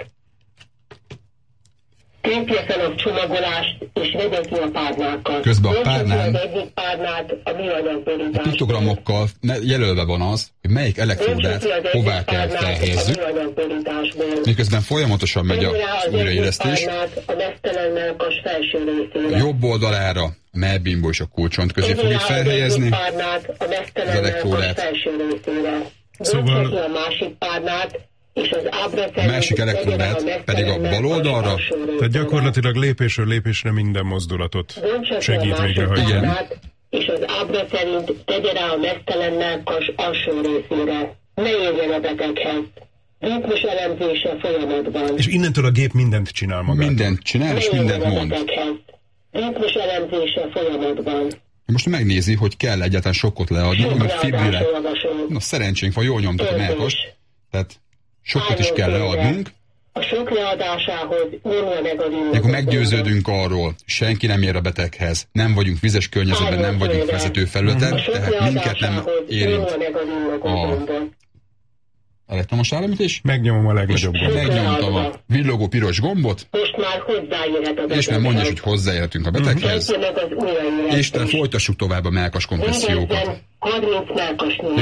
Tépje fel a csomagolást, és vegye ki a párnákat. Közben a párnán az egyik párnát a műanyagborításból. A piktogramokkal jelölve van az, hogy melyik elektródát hová kell felhelyezzük. Miközben folyamatosan megy az újraélesztés. A meztelen mellkas felső részére. Jobb oldalára a mellbimbó és a kulcsont közé fogjuk felhelyezni az elektródát. Szóval a másik párnát, és az a másik elektródát pedig a bal oldalra. Tehát gyakorlatilag lépésről lépésre minden mozdulatot segít végrehajtani. Igen. És az ábra szerint tegye rá a meztelen mellkas alsó részére. Ne érjen a beteghez. Ritmus elemzése folyamatban. És innentől a gép mindent csinál magától. Mindent csinál, és mindent mond. Ritmus elemzése folyamatban. Most megnézi, hogy kell egyáltalán sokkot leadni, hogy fibrillát. Na szerencsénk van, jól nyomtuk a mellkast. Tehát sokkot is kell leadnunk. A sok leadásához nyomja meg a villogó. Akkor meggyőződünk arról, senki nem ér a beteghez, nem vagyunk vizes környezetben, nem vagyunk vezető felületen, tehát minket nem érint a elektromos áramütés. Megnyomom a legnagyobb gombot. Megnyomtam a villogó piros gombot, most már hozzáérhet a beteghez. és már mondja, hogy hozzáérhetünk a beteghez, Kezdje meg az újraélesztést. és te folytassuk tovább a mellkas kompressziókat. harminc mellkasnél.